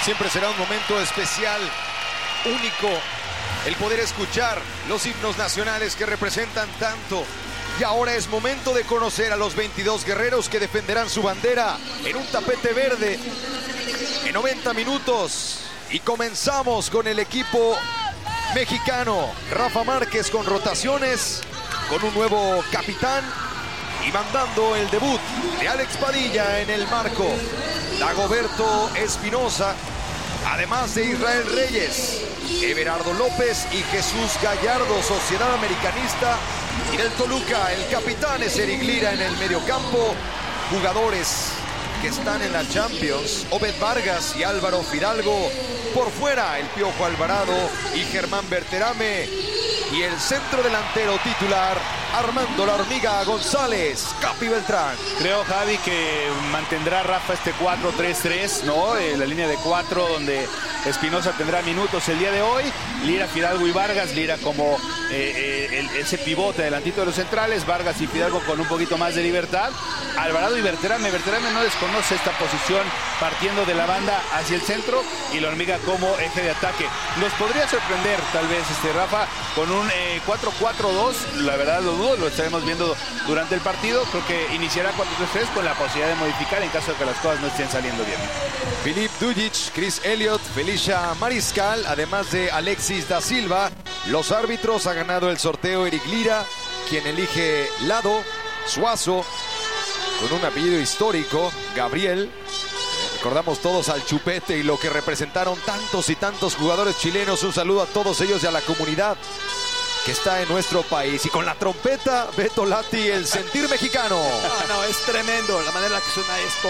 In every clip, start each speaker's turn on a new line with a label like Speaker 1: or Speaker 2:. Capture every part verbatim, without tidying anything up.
Speaker 1: Siempre será un momento especial, único, el poder escuchar los himnos nacionales que representan tanto. Y ahora es momento de conocer a los veintidós guerreros que defenderán su bandera en un tapete verde en noventa minutos. Y comenzamos con el equipo mexicano. Rafa Márquez con rotaciones, con un nuevo capitán y mandando el debut de Alex Padilla en el marco. Dagoberto Espinosa, además de Israel Reyes, Everardo López y Jesús Gallardo, Sociedad Americanista. Y del Toluca, el capitán es Eric Lira en el mediocampo. Jugadores que están en la Champions, Obed Vargas y Álvaro Fidalgo. Por fuera, el Piojo Alvarado y Germán Berterame. Y el centro delantero titular, Armando La Hormiga González, Capi Beltrán.
Speaker 2: Creo, Javi, que mantendrá Rafa este cuatro tres tres, ¿no? Eh, la línea de cuatro, donde Espinosa tendrá minutos el día de hoy. Lira, Fidalgo y Vargas. Lira como eh, eh, el, ese pivote delantito de los centrales. Vargas y Fidalgo con un poquito más de libertad. Alvarado y Berterame. Berterame no desconoce esta posición, partiendo de la banda hacia el centro. Y La Hormiga como eje de ataque. Nos podría sorprender, tal vez, este Rafa, con un eh, cuatro cuatro dos. La verdad lo dudo, lo estaremos viendo durante el partido. Creo que iniciará cuatro tres tres con la posibilidad de modificar en caso de que las cosas no estén saliendo bien.
Speaker 1: Filip Dujic, Chris Elliott, Felicia Mariscal, además de Alexis da Silva. Los árbitros, ha ganado el sorteo Eric Lira, quien elige lado. Suazo, con un apellido histórico, Gabriel. Recordamos todos al Chupete y lo que representaron tantos y tantos jugadores chilenos. Un saludo a todos ellos y a la comunidad que está en nuestro país. Y con la trompeta, Beto Lati, el sentir mexicano.
Speaker 3: No, no, es tremendo la manera en la que suena esto.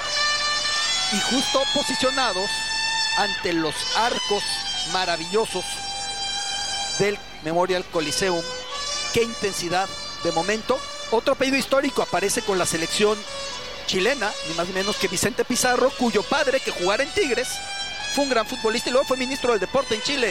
Speaker 3: Y justo posicionados ante los arcos maravillosos del Memorial Coliseum. Qué intensidad de momento. Otro apellido histórico aparece con la selección chilena, ni más ni menos que Vicente Pizarro, cuyo padre, que jugara en Tigres, fue un gran futbolista y luego fue ministro del deporte en Chile.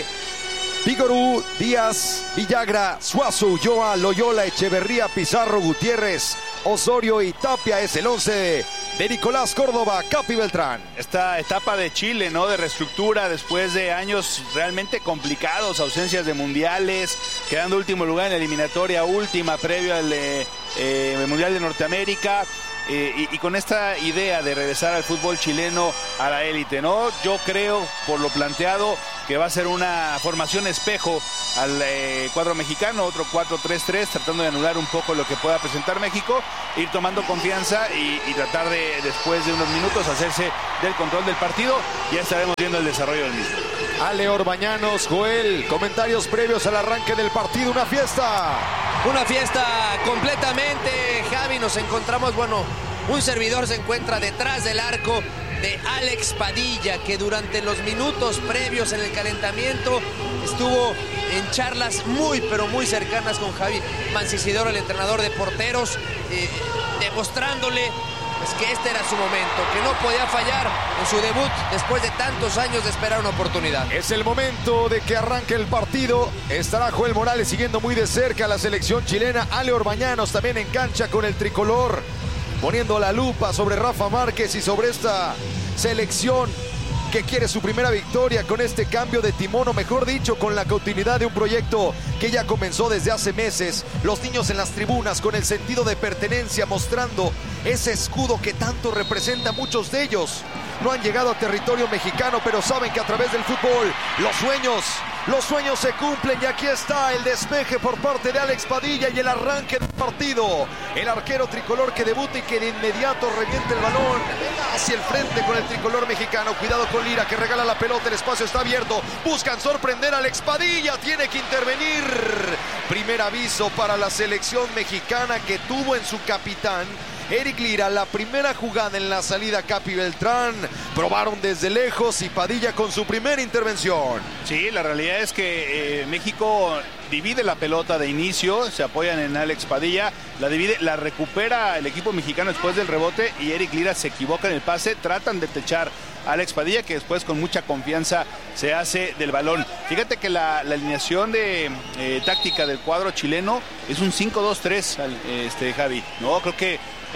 Speaker 1: Vigorú, Díaz, Villagra, Suazo, Ulloa, Loyola, Echeverría, Pizarro, Gutiérrez, Osorio y Tapia es el once de Nicolás Córdoba, Capi Beltrán.
Speaker 2: Esta etapa de Chile, ¿no? De reestructura después de años realmente complicados, ausencias de mundiales, quedando último lugar en la eliminatoria última previo al eh, eh, Mundial de Norteamérica. Eh, y, y con esta idea de regresar al fútbol chileno a la élite, ¿no? Yo creo, por lo planteado, que va a ser una formación espejo al eh, cuadro mexicano, otro cuatro tres tres, tratando de anular un poco lo que pueda presentar México, ir tomando confianza y, y tratar de, después de unos minutos, hacerse del control del partido. Ya estaremos viendo el desarrollo del mismo.
Speaker 1: Ale Orbañanos, Joel, comentarios previos al arranque del partido. Una fiesta.
Speaker 4: Una fiesta completamente, Javi. Nos encontramos, bueno, un servidor se encuentra detrás del arco de Alex Padilla, que durante los minutos previos en el calentamiento estuvo en charlas muy, pero muy cercanas con Javi Mancisidoro, el entrenador de porteros, eh, demostrándole pues, que este era su momento, que no podía fallar en su debut después de tantos años de esperar una oportunidad.
Speaker 1: Es el momento de que arranque el partido. Estará Joel Morales siguiendo muy de cerca a la selección chilena. Ale Orbañanos también en cancha con el tricolor, poniendo la lupa sobre Rafa Márquez y sobre esta selección que quiere su primera victoria con este cambio de timón, o mejor dicho, con la continuidad de un proyecto que ya comenzó desde hace meses. Los niños en las tribunas con el sentido de pertenencia, mostrando ese escudo que tanto representa a muchos de ellos. No han llegado a territorio mexicano, pero saben que a través del fútbol los sueños, los sueños se cumplen. Y aquí está el despeje por parte de Alex Padilla y el arranque del partido. El arquero tricolor que debuta y que de inmediato revienta el balón hacia el frente con el tricolor mexicano. Cuidado con Lira, que regala la pelota, el espacio está abierto. Buscan sorprender a Alex Padilla, tiene que intervenir. Primer aviso para la selección mexicana, que tuvo en su capitán Eric Lira la primera jugada en la salida. Capi Beltrán, probaron desde lejos y Padilla con su primera intervención.
Speaker 2: Sí, la realidad es que eh, México divide la pelota de inicio, se apoyan en Alex Padilla, la divide, la recupera el equipo mexicano después del rebote y Eric Lira se equivoca en el pase, tratan de techar a Alex Padilla, que después con mucha confianza se hace del balón. Fíjate que la, la alineación de eh, táctica del cuadro chileno es un cinco dos tres, este, Javi, ¿no? Creo que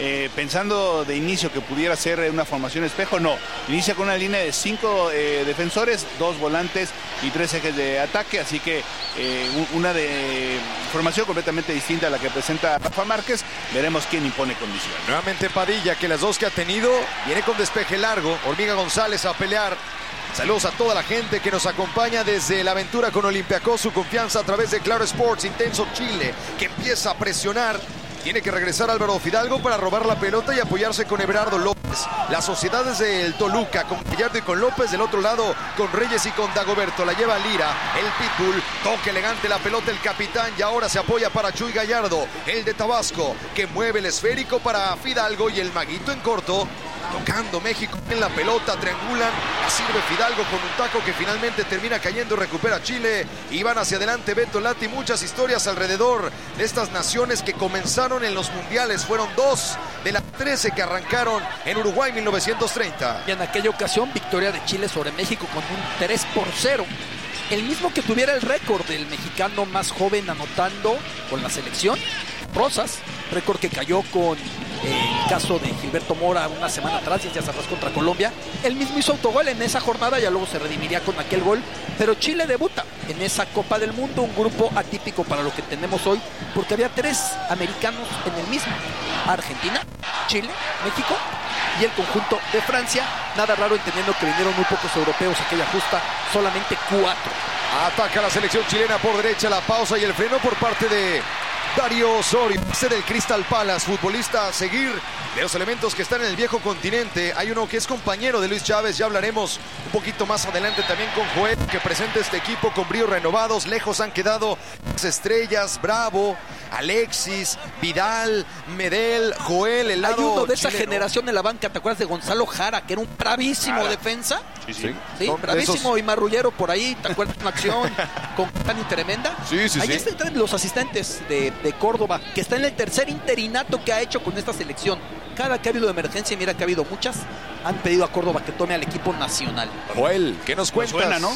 Speaker 2: eh, pensando de inicio que pudiera ser una formación espejo, no. Inicia con una línea de cinco eh, defensores, dos volantes y tres ejes de ataque, así que eh, una de formación completamente distinta a la que presenta Rafa Márquez. Veremos quién impone condición.
Speaker 1: Nuevamente Padilla, que las dos que ha tenido, viene con despeje largo. Hormiga González a pelear. Saludos a toda la gente que nos acompaña desde la aventura con Olympiacos, su confianza a través de Claro Sports, Intenso Chile, que empieza a presionar. Tiene que regresar Álvaro Fidalgo para robar la pelota y apoyarse con Everardo López. Las sociedades del Toluca con Gallardo y con López. Del otro lado con Reyes y con Dagoberto. La lleva Lira, el Pitbull. Toque elegante la pelota el capitán. Y ahora se apoya para Chuy Gallardo, el de Tabasco, que mueve el esférico para Fidalgo. Y el maguito en corto. Tocando México en la pelota, triangulan, sirve Fidalgo con un taco que finalmente termina cayendo, recupera Chile y van hacia adelante Beto Lati. Muchas historias alrededor de estas naciones que comenzaron en los mundiales, fueron dos de las trece que arrancaron en Uruguay mil novecientos treinta.
Speaker 3: Y en aquella ocasión victoria de Chile sobre México con un tres por cero. El mismo que tuviera el récord del mexicano más joven anotando con la selección, Rosas, récord que cayó con el caso de Gilberto Mora una semana atrás, y ya cerró contra Colombia. Él mismo hizo autogol en esa jornada, ya luego se redimiría con aquel gol. Pero Chile debuta en esa Copa del Mundo, un grupo atípico para lo que tenemos hoy, porque había tres americanos en el mismo: Argentina, Chile, México y el conjunto de Francia. Nada raro entendiendo que vinieron muy pocos europeos aquella justa, solamente cuatro.
Speaker 1: Ataca la selección chilena por derecha, la pausa y el freno por parte de Darío Osorio, del Crystal Palace, futbolista a seguir de los elementos que están en el viejo continente. Hay uno que es compañero de Luis Chávez, ya hablaremos un poquito más adelante también con Joel, que presenta este equipo con bríos renovados. Lejos han quedado las estrellas, Bravo, Alexis, Vidal, Medel, Joel, el lado
Speaker 3: Hay uno de esa
Speaker 1: chileno.
Speaker 3: Generación de la banca, ¿te acuerdas de Gonzalo Jara, que era un bravísimo
Speaker 2: Jara.
Speaker 3: defensa?
Speaker 2: Sí, sí.
Speaker 3: Sí,
Speaker 1: Son
Speaker 3: bravísimo
Speaker 1: esos...
Speaker 3: y marrullero por ahí, ¿te acuerdas de una acción con Tani tremenda?
Speaker 1: Sí, sí,
Speaker 3: Ahí
Speaker 1: sí.
Speaker 3: están los asistentes de, de Córdoba, que está en el tercer interinato que ha hecho con esta selección. Cada que ha habido emergencia, y mira que ha habido muchas, han pedido a Córdoba que tome al equipo nacional.
Speaker 1: Joel, ¿qué nos cuentas?
Speaker 2: Suena, ¿no?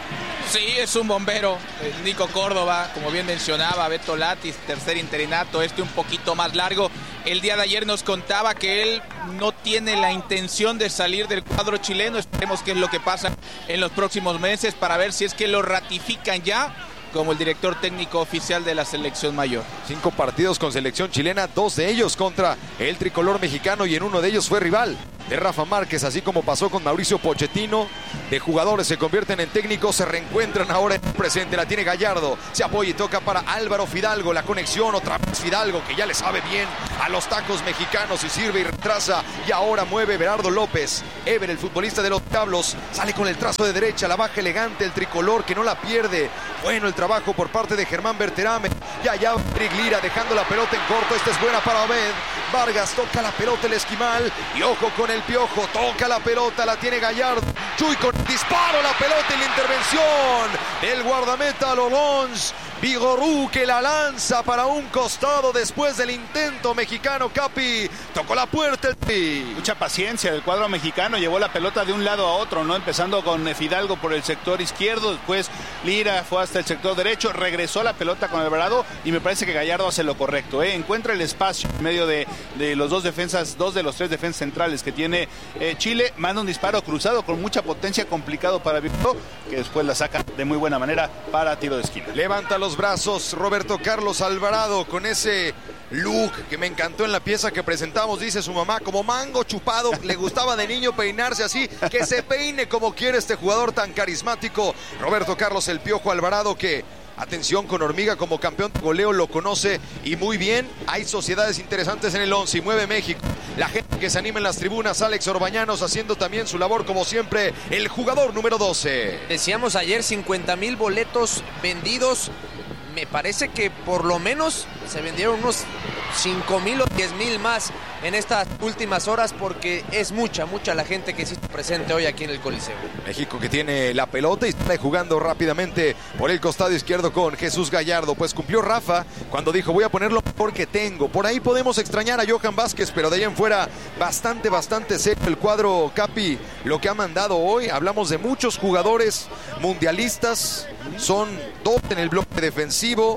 Speaker 5: Sí, es un bombero, eh, Nico Córdoba, como bien mencionaba, Beto Latis, tercer interinato, este un poquito más largo. El día de ayer nos contaba que él no tiene la intención de salir del cuadro chileno. Esperemos qué es lo que pasa en los próximos meses para ver si es que lo ratifican ya como el director técnico oficial de la selección mayor.
Speaker 1: Cinco partidos con selección chilena, dos de ellos contra el tricolor mexicano, y en uno de ellos fue rival de Rafa Márquez, así como pasó con Mauricio Pochettino. De jugadores se convierten en técnicos, se reencuentran ahora en el presente. La tiene Gallardo, se apoya y toca para Álvaro Fidalgo. La conexión, otra vez Fidalgo, que ya le sabe bien a los tacos mexicanos y sirve y retrasa. Y ahora mueve Everardo López. Ever, el futbolista de los Diablos, sale con el trazo de derecha, la baja elegante el tricolor, que no la pierde. Bueno el trabajo por parte de Germán Berterame. Y allá Eric Lira dejando la pelota en corto. Esta es buena para Obed. Vargas toca la pelota el esquimal. Y ojo con el Piojo, toca la pelota, la tiene Gallardo. Chuy con disparo, la pelota y la intervención del guardameta Lolons. Vigorú, que la lanza para un costado después del intento mexicano. Capi tocó la puerta el Pi.
Speaker 2: Mucha paciencia del cuadro mexicano, llevó la pelota de un lado a otro, ¿no? Empezando con Fidalgo por el sector izquierdo, después Lira fue hasta el sector derecho, regresó la pelota con Alvarado y me parece que Gallardo hace lo correcto, ¿eh? Encuentra el espacio en medio de, de los dos defensas, dos de los tres defensas centrales que tiene eh, Chile, manda un disparo cruzado con mucha potencia, complicado para Víctor, que después la saca de muy buena manera para tiro de esquina.
Speaker 1: Levanta los brazos Roberto Carlos Alvarado con ese look que me encantó en la pieza que presentamos, dice su mamá, como mango chupado. Le gustaba de niño peinarse así, que se peine como quiere este jugador tan carismático, Roberto Carlos el Piojo Alvarado, que atención con Hormiga como campeón de goleo lo conoce y muy bien. Hay sociedades interesantes en el once y mueve México. La gente que se anima en las tribunas, Alex Orbañanos haciendo también su labor como siempre, el jugador número doce.
Speaker 4: Decíamos ayer cincuenta mil boletos vendidos. Me parece que por lo menos se vendieron unos cinco mil o diez mil más en estas últimas horas, porque es mucha, mucha la gente que sí está presente hoy aquí en el Coliseo.
Speaker 1: México que tiene la pelota y está jugando rápidamente por el costado izquierdo con Jesús Gallardo. Pues cumplió Rafa cuando dijo voy a poner lo mejor que tengo. Por ahí podemos extrañar a Johan Vázquez, pero de ahí en fuera bastante, bastante serio el cuadro Capi, lo que ha mandado hoy. Hablamos de muchos jugadores mundialistas, son dos en el bloque defensivo.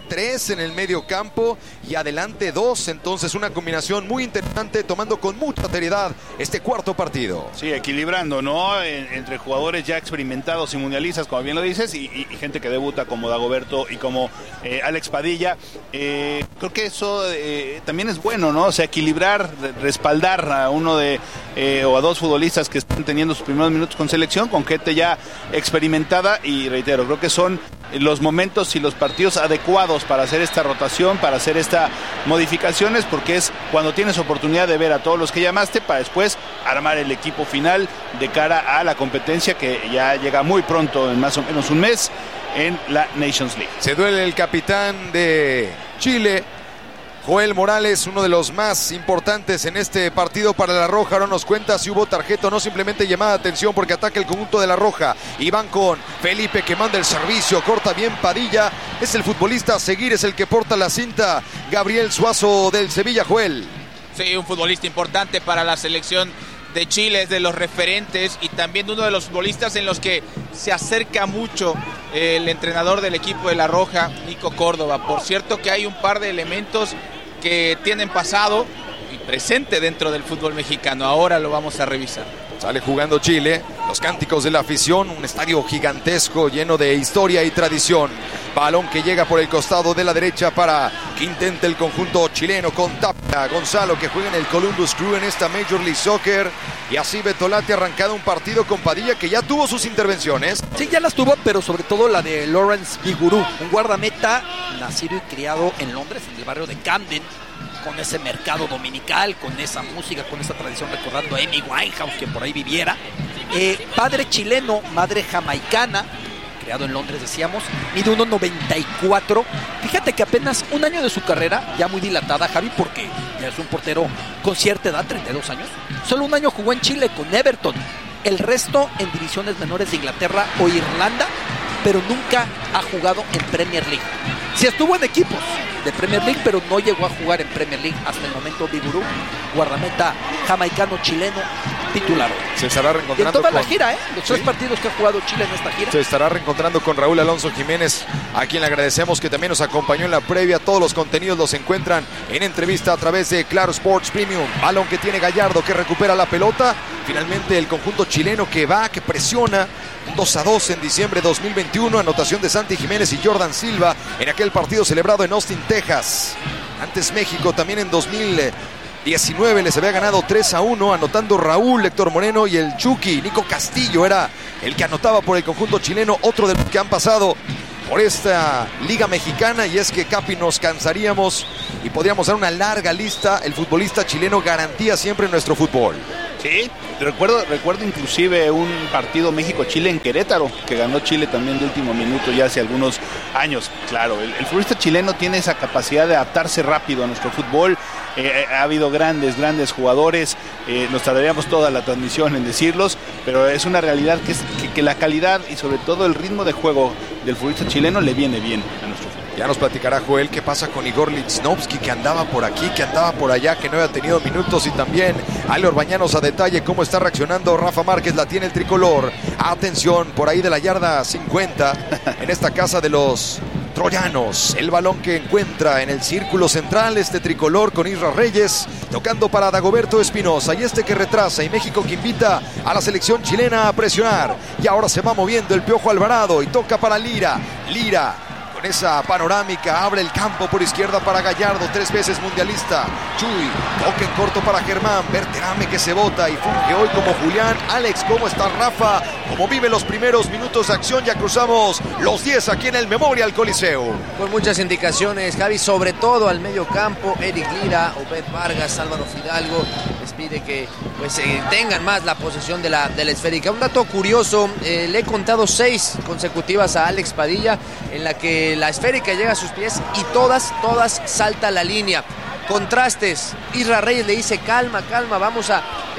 Speaker 1: tres en el medio campo y adelante dos. Entonces una combinación muy interesante, tomando con mucha seriedad este cuarto partido.
Speaker 2: Sí, equilibrando, ¿no? En, entre jugadores ya experimentados y mundialistas, como bien lo dices, y, y, y gente que debuta como Dagoberto y como eh, Alex Padilla. Eh, creo que eso eh, también es bueno, ¿no? O sea, equilibrar, respaldar a uno de eh, o a dos futbolistas que están teniendo sus primeros minutos con selección, con gente ya experimentada, y reitero, creo que son los momentos y los partidos adecuados para hacer esta rotación, para hacer estas modificaciones, porque es cuando tienes oportunidad de ver a todos los que llamaste para después armar el equipo final de cara a la competencia que ya llega muy pronto, en más o menos un mes, en la Nations League.
Speaker 1: Se duele el capitán de Chile, Joel Morales, uno de los más importantes en este partido para la Roja. Ahora nos cuenta si hubo tarjeta o no, simplemente llamada de atención porque ataca el conjunto de la Roja. Y van con Felipe, que manda el servicio, corta bien Padilla. Es el futbolista a seguir, es el que porta la cinta. Gabriel Suazo del Sevilla, Joel.
Speaker 5: Sí, un futbolista importante para la selección de Chile, es de los referentes y también uno de los futbolistas en los que se acerca mucho el entrenador del equipo de la Roja, Nico Córdoba. Por cierto que hay un par de elementos que tienen pasado y presente dentro del fútbol mexicano. Ahora lo vamos a revisar.
Speaker 1: Sale jugando Chile, los cánticos de la afición, un estadio gigantesco lleno de historia y tradición. Balón que llega por el costado de la derecha para que intente el conjunto chileno con Tapia. Gonzalo, que juega en el Columbus Crew en esta Major League Soccer. Y así Betolati ha arrancado un partido con Padilla, que ya tuvo sus intervenciones.
Speaker 3: Sí, ya las tuvo, pero sobre todo la de Lawrence Biguru, un guardameta nacido y criado en Londres, en el barrio de Camden, con ese mercado dominical, con esa música, con esa tradición, recordando a Amy Winehouse, que por ahí viviera. Eh, padre chileno, madre jamaicana, creado en Londres, decíamos, mide uno noventa y cuatro. Fíjate que apenas un año de su carrera, ya muy dilatada, Javi, porque ya es un portero con cierta edad, treinta y dos años. Solo un año jugó en Chile con Everton. El resto en divisiones menores de Inglaterra o Irlanda, pero nunca ha jugado en Premier League. Sí estuvo en equipos de Premier League, pero no llegó a jugar en Premier League hasta el momento. Biguru, guardameta jamaicano-chileno, titular.
Speaker 1: Se estará reencontrando
Speaker 3: y en toda
Speaker 1: con...
Speaker 3: la gira, ¿eh? Los
Speaker 1: ¿Sí?
Speaker 3: tres partidos que ha jugado Chile en esta gira.
Speaker 1: Se estará reencontrando con Raúl Alonso Jiménez, a quien le agradecemos que también nos acompañó en la previa. Todos los contenidos los encuentran en entrevista a través de Claro Sports Premium. Balón que tiene Gallardo, que recupera la pelota. Finalmente el conjunto chileno que va, que presiona. dos a dos en diciembre de dos mil veintiuno. Anotación de Santi Jiménez y Jordan Silva en aquel partido celebrado en Austin, Texas. Antes México también en dos mil diecinueve les había ganado tres a uno, anotando Raúl, Héctor Moreno y el Chucky. Nico Castillo era el que anotaba por el conjunto chileno. Otro de los que han pasado por esta liga mexicana, y es que, Capi, nos cansaríamos y podríamos dar una larga lista. El futbolista chileno garantía siempre en nuestro fútbol.
Speaker 2: Sí, recuerdo, recuerdo inclusive un partido México-Chile en Querétaro, que ganó Chile también de último minuto ya hace algunos años. Claro, el, el futbolista chileno tiene esa capacidad de adaptarse rápido a nuestro fútbol. Eh, ha habido grandes, grandes jugadores, eh, nos tardaríamos toda la transmisión en decirlos, pero es una realidad que, es, que, que la calidad y sobre todo el ritmo de juego del futbolista chileno le viene bien a nuestro fútbol.
Speaker 1: Ya nos platicará Joel qué pasa con Igor Lichnowsky, que andaba por aquí, que andaba por allá, que no había tenido minutos, y también Ale Orbañanos a detalle cómo está reaccionando Rafa Márquez. La tiene el tricolor. Atención, por ahí de la yarda cincuenta, en esta casa de los troyanos. El balón que encuentra en el círculo central este tricolor con Isra Reyes, tocando para Dagoberto Espinosa, y este que retrasa, y México que invita a la selección chilena a presionar. Y ahora se va moviendo el Piojo Alvarado y toca para Lira. Lira, con esa panorámica, abre el campo por izquierda para Gallardo, tres veces mundialista. Chuy, toque en corto para Germán. Berterame, que se bota y funge hoy como Julián. Alex, ¿cómo está Rafa? ¿Cómo vive los primeros minutos de acción? Ya cruzamos los diez aquí en el Memorial Coliseo.
Speaker 4: Con muchas indicaciones, Javi, sobre todo al medio campo. Eric Lira, Obed Vargas, Álvaro Fidalgo les pide que pues eh, tengan más la posesión de la, de la esférica. Un dato curioso, eh, le he contado seis consecutivas a Alex Padilla en la que la esférica llega a sus pies y todas, todas salta la línea. Contrastes, Isra Reyes le dice calma, calma, vamos a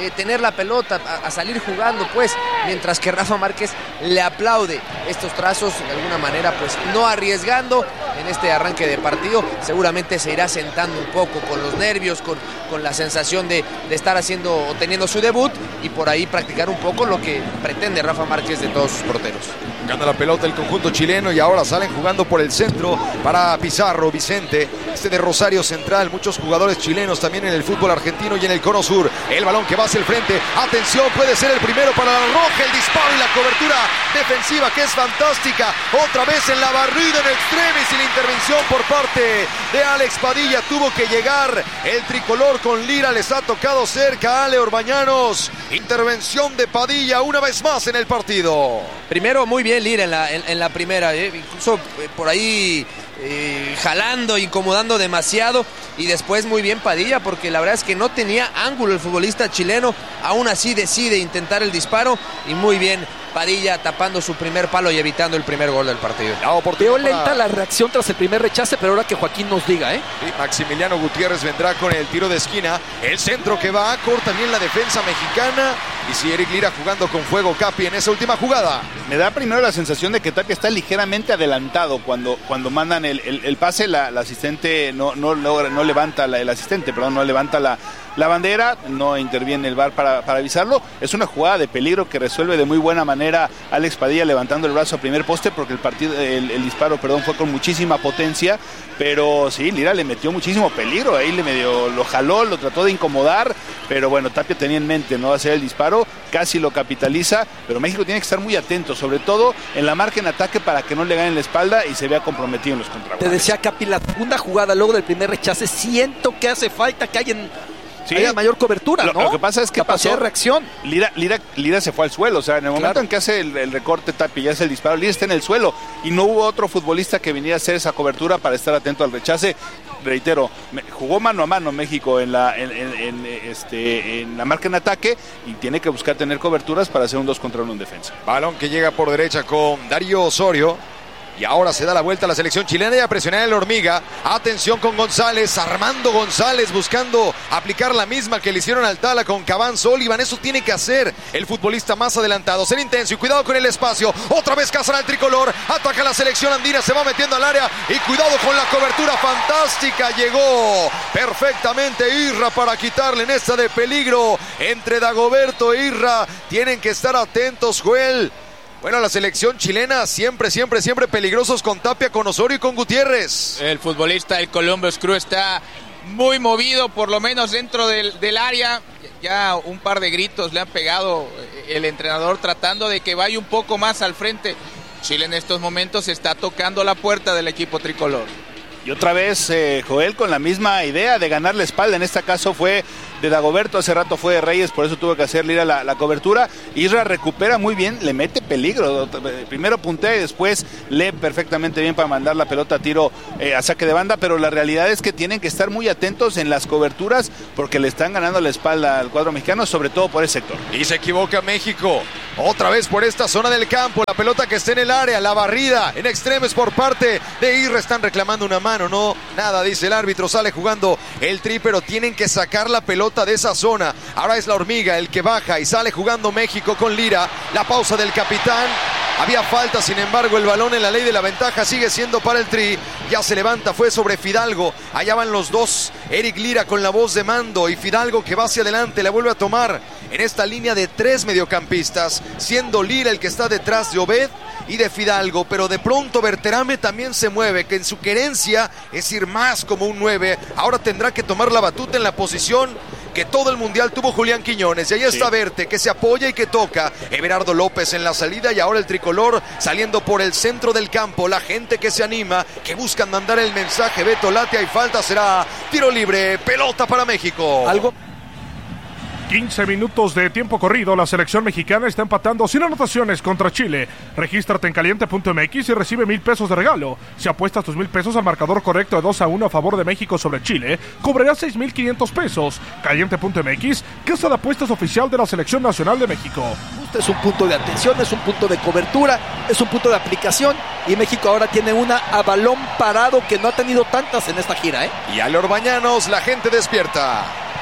Speaker 4: eh, tener la pelota, a, a salir jugando, pues, mientras que Rafa Márquez le aplaude estos trazos, de alguna manera, pues, no arriesgando en este arranque de partido. Seguramente se irá sentando un poco con los nervios, con, con la sensación de, de estar haciendo o teniendo su debut, y por ahí practicar un poco lo que pretende Rafa Márquez de todos sus porteros.
Speaker 1: Gana la pelota el conjunto chileno y ahora salen jugando por el centro para Pizarro, Vicente, este de Rosario Central. Muchos jugadores chilenos también en el fútbol argentino y en el cono sur. El balón que va hacia el frente. Atención, puede ser el primero para la Roja. El disparo y la cobertura defensiva que es fantástica. Otra vez en la barrida en extremis y la intervención por parte de Alex Padilla. Tuvo que llegar el tricolor con Lira. Les ha tocado cerca a Ale Orbañanos. Intervención de Padilla una vez más en el partido.
Speaker 4: Primero muy bien Lira en la, en, en la primera, eh, incluso eh, por ahí eh, jalando, incomodando demasiado, y después muy bien Padilla, porque la verdad es que no tenía ángulo el futbolista chileno, aún así decide intentar el disparo, y muy bien Padilla tapando su primer palo y evitando el primer gol del partido.
Speaker 3: Veo lenta la reacción tras el primer rechace, pero ahora que Joaquín nos diga, ¿eh?
Speaker 1: Sí, Maximiliano Gutiérrez vendrá con el tiro de esquina. El centro que va, corta bien la defensa mexicana. Y si Eric Lira jugando con fuego, Capi, en esa última jugada.
Speaker 2: Me da primero la sensación de que Tapia está ligeramente adelantado cuando, cuando mandan el, el, el pase. La, la asistente no, no, logra, no levanta, la, el asistente, perdón, no levanta la, la bandera, no interviene el V A R para, para avisarlo. Es una jugada de peligro que resuelve de muy buena manera Alex Padilla levantando el brazo a primer poste, porque el partido, el, el disparo, perdón, fue con muchísima potencia. Pero sí, Lira le metió muchísimo peligro, ahí le medio lo jaló, lo trató de incomodar, pero bueno, Tapia tenía en mente no hacer el disparo, casi lo capitaliza, pero México tiene que estar muy atento, sobre todo en la marca en ataque, para que no le ganen la espalda y se vea comprometido en los contragolpes.
Speaker 3: Te decía, Capi, la segunda jugada luego del primer rechace, siento que hace falta que haya,
Speaker 2: sí,
Speaker 3: haya mayor cobertura,
Speaker 2: lo,
Speaker 3: ¿no?
Speaker 2: Lo que pasa es que
Speaker 3: capacidad
Speaker 2: pasó,
Speaker 3: de reacción.
Speaker 2: Lira, Lira, Lira se fue al suelo, o sea, en el momento
Speaker 3: Claro.
Speaker 2: en que hace el, el recorte Tapia y hace el disparo, Lira está en el suelo y no hubo otro futbolista que viniera a hacer esa cobertura para estar atento al rechace. Reitero, me, jugó mano a mano México en la, en, en, en, este, en la marca en ataque, y tiene que buscar tener coberturas para hacer un dos contra uno en defensa.
Speaker 1: Balón que llega por derecha con Darío Osorio. Y ahora se da la vuelta a la selección chilena y a presionar el Hormiga. Atención con González, Armando González buscando aplicar la misma que le hicieron al Tala con Caván Sullivan. Eso tiene que hacer el futbolista más adelantado, ser intenso y cuidado con el espacio. Otra vez cazan al tricolor, ataca la selección andina, se va metiendo al área y cuidado con la cobertura fantástica. Llegó perfectamente Irra para quitarle en esta de peligro entre Dagoberto e Irra. Tienen que estar atentos, Joel. Bueno, la selección chilena siempre, siempre, siempre peligrosos con Tapia, con Osorio y con Gutiérrez.
Speaker 5: El futbolista del Columbus Crew está muy movido, por lo menos dentro del, del área. Ya un par de gritos le han pegado el entrenador tratando de que vaya un poco más al frente. Chile en estos momentos está tocando la puerta del equipo tricolor.
Speaker 2: Y otra vez eh, Joel con la misma idea de ganar la espalda. En este caso fue de Dagoberto, hace rato fue de Reyes, por eso tuvo que hacer Lira la, la cobertura. Isra recupera muy bien, le mete peligro. Primero puntea y después lee perfectamente bien para mandar la pelota a tiro eh, a saque de banda, pero la realidad es que tienen que estar muy atentos en las coberturas porque le están ganando la espalda al cuadro mexicano, sobre todo por ese sector.
Speaker 1: Y se equivoca México. Otra vez por esta zona del campo, la pelota que está en el área, la barrida en extremos por parte de Isra. Están reclamando una mano, no, nada, dice el árbitro, sale jugando el tri, pero tienen que sacar la pelota de esa zona. Ahora es la Hormiga el que baja y sale jugando México con Lira. La pausa del capitán. Había falta, sin embargo, el balón en la ley de la ventaja sigue siendo para el tri. Ya se levanta, fue sobre Fidalgo. Allá van los dos. Eric Lira con la voz de mando y Fidalgo que va hacia adelante, la vuelve a tomar en esta línea de tres mediocampistas, siendo Lira el que está detrás de Obed y de Fidalgo, pero de pronto Berterame también se mueve, que en su querencia es ir más como un nueve. Ahora tendrá que tomar la batuta en la posición que todo el mundial tuvo Julián Quiñones, y ahí está sí. Verte, que se apoya y que toca. Everardo López en la salida, y ahora el tricolor saliendo por el centro del campo. La gente que se anima, que buscan mandar el mensaje. Beto late, hay falta, será tiro libre, pelota para México.
Speaker 3: Algo
Speaker 6: quince minutos de tiempo corrido, la selección mexicana está empatando sin anotaciones contra Chile. Regístrate en caliente punto m x y recibe mil pesos de regalo. Si apuestas tus mil pesos al marcador correcto de dos a uno a favor de México sobre Chile, cobrarás seis mil quinientos pesos. caliente punto m x, casa de apuestas oficial de la Selección Nacional de México.
Speaker 3: Este es un punto de atención, es un punto de cobertura, es un punto de aplicación, y México ahora tiene una a balón parado que no ha tenido tantas en esta gira, ¿eh?
Speaker 1: Y a los Orbañanos, la gente despierta.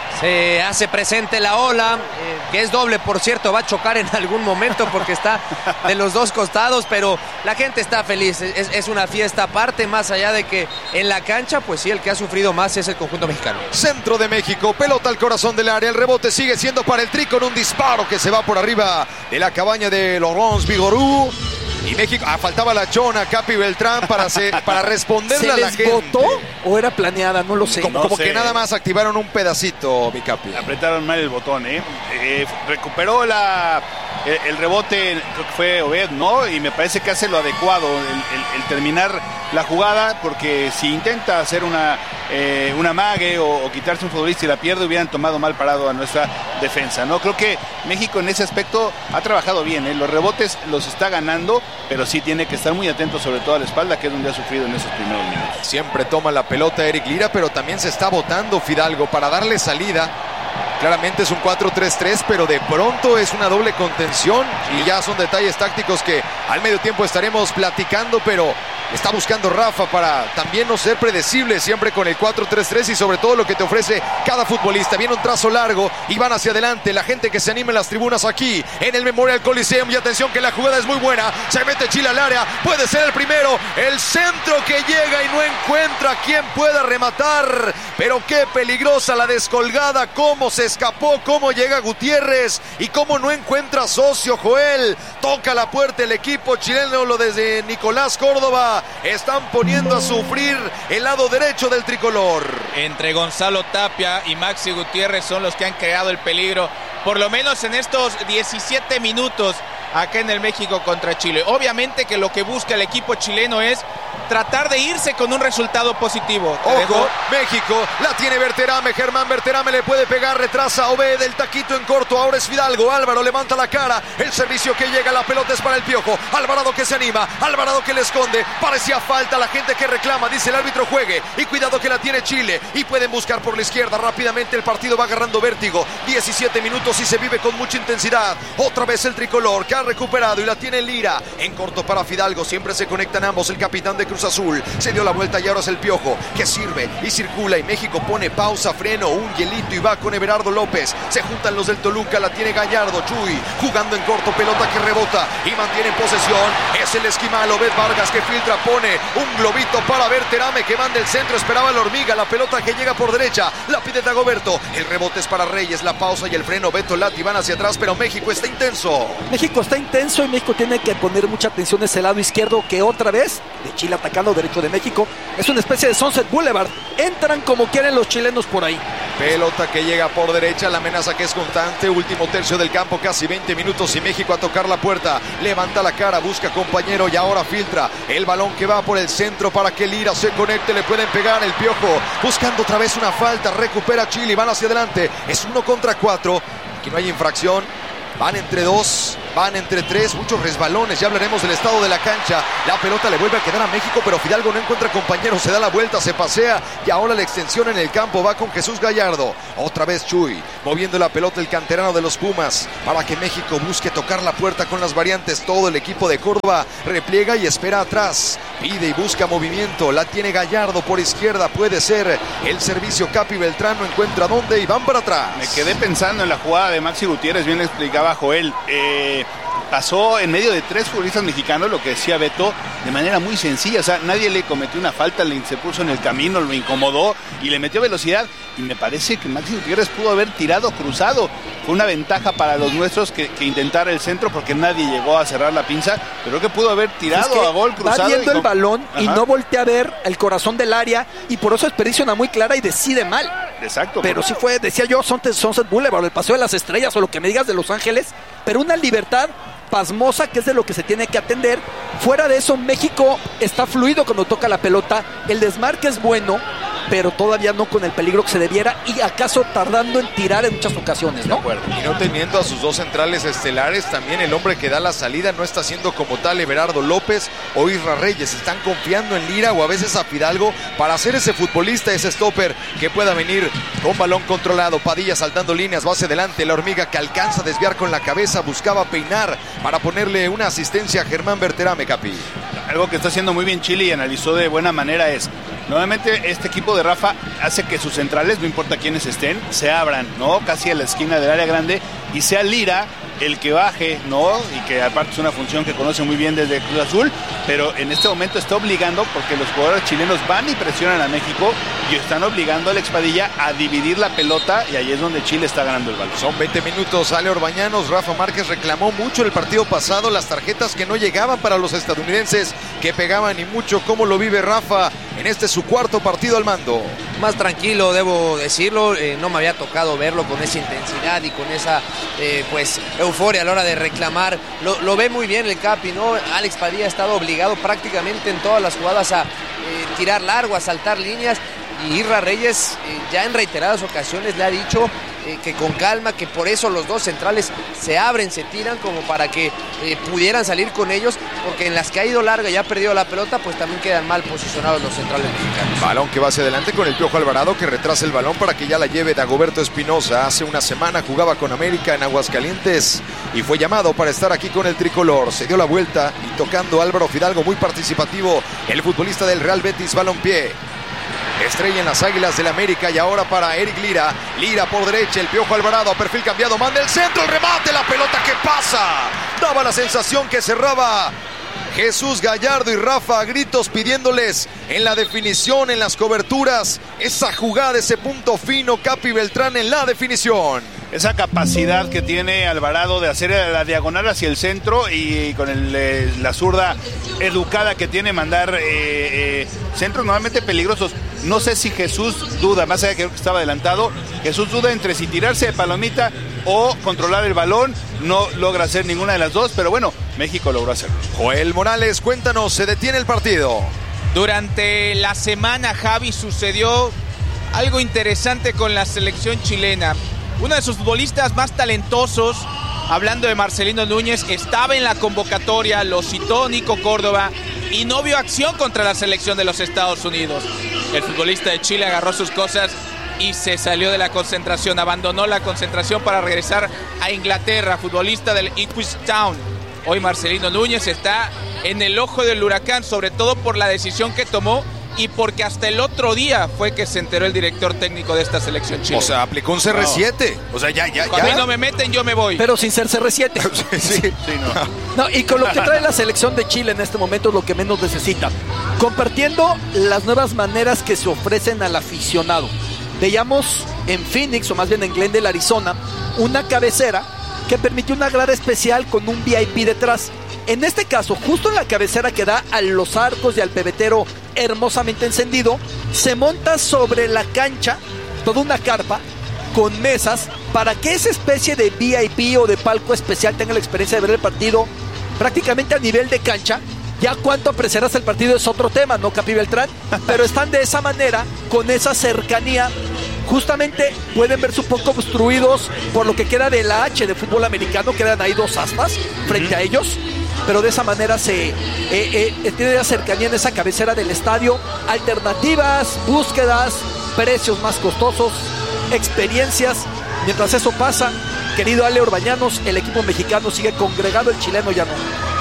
Speaker 4: Se hace presente la ola, eh, que es doble, por cierto, va a chocar en algún momento porque está de los dos costados, pero la gente está feliz, es, es una fiesta aparte, más allá de que en la cancha, pues sí, el que ha sufrido más es el conjunto mexicano.
Speaker 1: Centro de México, pelota al corazón del área, el rebote sigue siendo para el Tri con un disparo que se va por arriba de la cabaña de Laurence Vigorú. Y México, ah, faltaba la chona, Capi Beltrán, para, se, para responderle a la gente.
Speaker 3: ¿Se les votó o era planeada? No lo sé.
Speaker 1: Como,
Speaker 2: no
Speaker 1: como
Speaker 2: sé.
Speaker 1: que nada más activaron un pedacito, mi Capi.
Speaker 2: Apretaron mal el botón, ¿eh? eh recuperó la, el, el rebote, creo que fue Obed, ¿no? Y me parece que hace lo adecuado, el, el, el terminar la jugada, porque si intenta hacer una, eh, una mague o, o quitarse un futbolista y la pierde, hubieran tomado mal parado a nuestra defensa, ¿no? Creo que México en ese aspecto ha trabajado bien, ¿eh? Los rebotes los está ganando, pero sí tiene que estar muy atento sobre todo a la espalda, que es donde ha sufrido en esos primeros minutos.
Speaker 1: Siempre toma la pelota Eric Lira, pero también se está botando Fidalgo para darle salida. Claramente es un cuatro tres tres, pero de pronto es una doble contención y ya son detalles tácticos que al medio tiempo estaremos platicando, pero está buscando Rafa para también no ser predecible siempre con el cuatro tres tres y sobre todo lo que te ofrece cada futbolista. Viene un trazo largo y van hacia adelante la gente que se anima en las tribunas aquí en el Memorial Coliseum, y atención que la jugada es muy buena, se mete Chile al área, puede ser el primero, el centro que llega y no encuentra quien pueda rematar, pero qué peligrosa la descolgada, cómo se escapó, cómo llega Gutiérrez y cómo no encuentra socio. Joel toca la puerta el equipo chileno, lo desde Nicolás Córdoba, están poniendo a sufrir el lado derecho del tricolor.
Speaker 5: Entre Gonzalo Tapia y Maxi Gutiérrez son los que han creado el peligro, por lo menos en estos diecisiete minutos acá en el México contra Chile. Obviamente que lo que busca el equipo chileno es tratar de irse con un resultado positivo.
Speaker 1: Ojo, México, la tiene Berterame, Germán Berterame le puede pegar, retrasa Obed, el taquito en corto, ahora es Fidalgo, Álvaro levanta la cara, el servicio que llega, la pelota es para el Piojo, Alvarado que se anima, Alvarado que le esconde, parecía falta, la gente que reclama, dice el árbitro juegue, y cuidado que la tiene Chile, y pueden buscar por la izquierda, rápidamente el partido va agarrando vértigo, diecisiete minutos y se vive con mucha intensidad, otra vez el tricolor que ha recuperado y la tiene Lira, en corto para Fidalgo, siempre se conectan ambos, el capitán de Cruz Azul, se dio la vuelta y ahora es el Piojo, que sirve y circula y México pone pausa, freno, un hielito y va con Everardo López, se juntan los del Toluca, la tiene Gallardo, Chuy, jugando en corto, pelota que rebota y mantiene en posesión, es el esquimal, Obed Vargas que filtra, pone un globito para Berterame que manda el centro, esperaba la hormiga, la pelota que llega por derecha, la pide Dagoberto, el rebote es para Reyes, la pausa y el freno, Beto Lati van hacia atrás, pero México está intenso.
Speaker 3: México está intenso y México tiene que poner mucha atención a ese lado izquierdo que otra vez, de Chile atacando derecho de México, es una especie de Sunset Boulevard, entran como quieren los chilenos por ahí.
Speaker 1: Pelota que llega por derecha, la amenaza que es constante, último tercio del campo, casi veinte minutos y México a tocar la puerta, levanta la cara, busca compañero y ahora filtra el balón que va por el centro para que Lira se conecte, le pueden pegar, el Piojo buscando otra vez una falta, recupera Chile y van hacia adelante, es uno contra cuatro, aquí no hay infracción. Van entre dos, van entre tres, muchos resbalones, ya hablaremos del estado de la cancha. La pelota le vuelve a quedar a México, pero Fidalgo no encuentra compañero, se da la vuelta, se pasea y ahora la extensión en el campo va con Jesús Gallardo. Otra vez Chuy, moviendo la pelota el canterano de los Pumas, para que México busque tocar la puerta con las variantes. Todo el equipo de Córdoba repliega y espera atrás, pide y busca movimiento, la tiene Gallardo por izquierda, puede ser el servicio. Capi Beltrán no encuentra dónde y van para atrás.
Speaker 2: Me quedé pensando en la jugada de Maxi Gutiérrez, bien le explicaba Joel, eh, pasó en medio de tres futbolistas mexicanos, lo que decía Beto, de manera muy sencilla, o sea, nadie le cometió una falta, le se puso en el camino, lo incomodó y le metió velocidad, y me parece que Maxi Gutiérrez pudo haber tirado cruzado, fue una ventaja para los nuestros que, que intentara el centro porque nadie llegó a cerrar la pinza, pero creo que pudo haber tirado
Speaker 3: es que
Speaker 2: a gol cruzado.
Speaker 3: Va viendo
Speaker 2: y
Speaker 3: el balón y
Speaker 2: Ajá.
Speaker 3: no voltea a ver el corazón del área y por eso desperdicia una muy clara y decide mal.
Speaker 2: Exacto.
Speaker 3: Pero
Speaker 2: por...
Speaker 3: sí fue, decía yo, Sunset, Sunset Boulevard, el Paseo de las Estrellas o lo que me digas de Los Ángeles, pero una libertad pasmosa que es de lo que se tiene que atender. Fuera de eso, México está fluido cuando toca la pelota, el desmarque es bueno, pero todavía no con el peligro que se debiera y acaso tardando en tirar en muchas ocasiones, ¿no?
Speaker 1: Y no teniendo a sus dos centrales estelares, también el hombre que da la salida no está siendo como tal Everardo López o Isra Reyes, están confiando en Lira o a veces a Fidalgo para ser ese futbolista, ese stopper que pueda venir con balón controlado. Padilla saltando líneas, va hacia adelante, la hormiga que alcanza a desviar con la cabeza, buscaba peinar para ponerle una asistencia a Germán Berterame, Capi.
Speaker 2: Algo que está haciendo muy bien Chile y analizó de buena manera es Nuevamente este equipo de Rafa hace que sus centrales, no importa quiénes estén, se abran, ¿no? Casi a la esquina del área grande, y sea Lira el que baje, ¿no? Y que aparte es una función que conoce muy bien desde Cruz Azul, pero en este momento está obligando, porque los jugadores chilenos van y presionan a México y están obligando a Alex Padilla a dividir la pelota, y ahí es donde Chile está ganando el balón.
Speaker 1: Son veinte minutos, Ale Orbañanos. Rafa Márquez reclamó mucho el partido pasado, las tarjetas que no llegaban para los estadounidenses, que pegaban y mucho. ¿Cómo lo vive Rafa en este su cuarto partido al mando?
Speaker 4: Más tranquilo, debo decirlo, eh, no me había tocado verlo con esa intensidad y con esa eh, pues euforia a la hora de reclamar. Lo, lo ve muy bien el Capi, ¿no? Alex Padilla ha estado obligado prácticamente en todas las jugadas a eh, tirar largo, a saltar líneas, y Irra Reyes eh, ya en reiteradas ocasiones le ha dicho eh, que con calma, que por eso los dos centrales se abren, se tiran como para que eh, pudieran salir con ellos, porque en las que ha ido larga y ha perdido la pelota, pues también quedan mal posicionados los centrales mexicanos.
Speaker 1: Balón que va hacia adelante con el Piojo Alvarado, que retrasa el balón para que ya la lleve Dagoberto Espinosa. Hace una semana jugaba con América en Aguascalientes y fue llamado para estar aquí con el tricolor. Se dio la vuelta y tocando Álvaro Fidalgo, muy participativo, el futbolista del Real Betis Balompié. Estrella en las Águilas del América, y ahora para Eric Lira. Lira por derecha, el Piojo Alvarado a perfil cambiado, manda el centro, el remate, la pelota que pasa. Daba la sensación que cerraba Jesús Gallardo y Rafa a gritos pidiéndoles en la definición, en las coberturas, esa jugada, ese punto fino. Capi Beltrán en la definición.
Speaker 2: Esa capacidad que tiene Alvarado de hacer la diagonal hacia el centro, y con el, eh, la zurda educada que tiene mandar eh, eh, centros normalmente peligrosos. No sé si Jesús duda, más allá que creo que estaba adelantado, Jesús duda entre si tirarse de palomita o controlar el balón. No logra hacer ninguna de las dos, pero bueno, México logró hacerlo.
Speaker 1: Joel Morales, cuéntanos, se detiene el partido.
Speaker 5: Durante la semana, Javi, sucedió algo interesante con la selección chilena. Uno de sus futbolistas más talentosos, hablando de Marcelino Núñez, estaba en la convocatoria, lo citó Nico Córdoba, y no vio acción contra la selección de los Estados Unidos. El futbolista de Chile agarró sus cosas y se salió de la concentración, abandonó la concentración para regresar a Inglaterra. Futbolista del Ipswich Town. Hoy Marcelino Núñez está en el ojo del huracán, sobre todo por la decisión que tomó y porque hasta el otro día fue que se enteró el director técnico de esta selección chilena.
Speaker 1: O sea, aplicó un C R siete. No. O sea, ya, ya,
Speaker 5: Cuando
Speaker 1: ya.
Speaker 5: a mí no me meten, yo me voy.
Speaker 3: Pero sin ser C R siete.
Speaker 1: sí, sí.
Speaker 2: Sí, no.
Speaker 3: No, y con lo que trae la selección de Chile en este momento es lo que menos necesita. Compartiendo las nuevas maneras que se ofrecen al aficionado. Veíamos en Phoenix, o más bien en Glendale, Arizona, una cabecera que permitió una grada especial con un V I P detrás. En este caso, justo en la cabecera que da a los arcos y al pebetero hermosamente encendido, se monta sobre la cancha toda una carpa con mesas para que esa especie de V I P o de palco especial tenga la experiencia de ver el partido prácticamente a nivel de cancha. Ya cuánto apreciarás el partido es otro tema, ¿no, Capi Beltrán? Pero están de esa manera, con esa cercanía. Justamente pueden verse un poco obstruidos por lo que queda de la H de fútbol americano. Quedan ahí dos aspas frente a ellos, pero de esa manera se eh, eh, tiene la cercanía en esa cabecera del estadio. Alternativas, búsquedas, precios más costosos, experiencias. Mientras eso pasa, querido Ale Orbañanos, el equipo mexicano sigue congregado, el chileno ya no.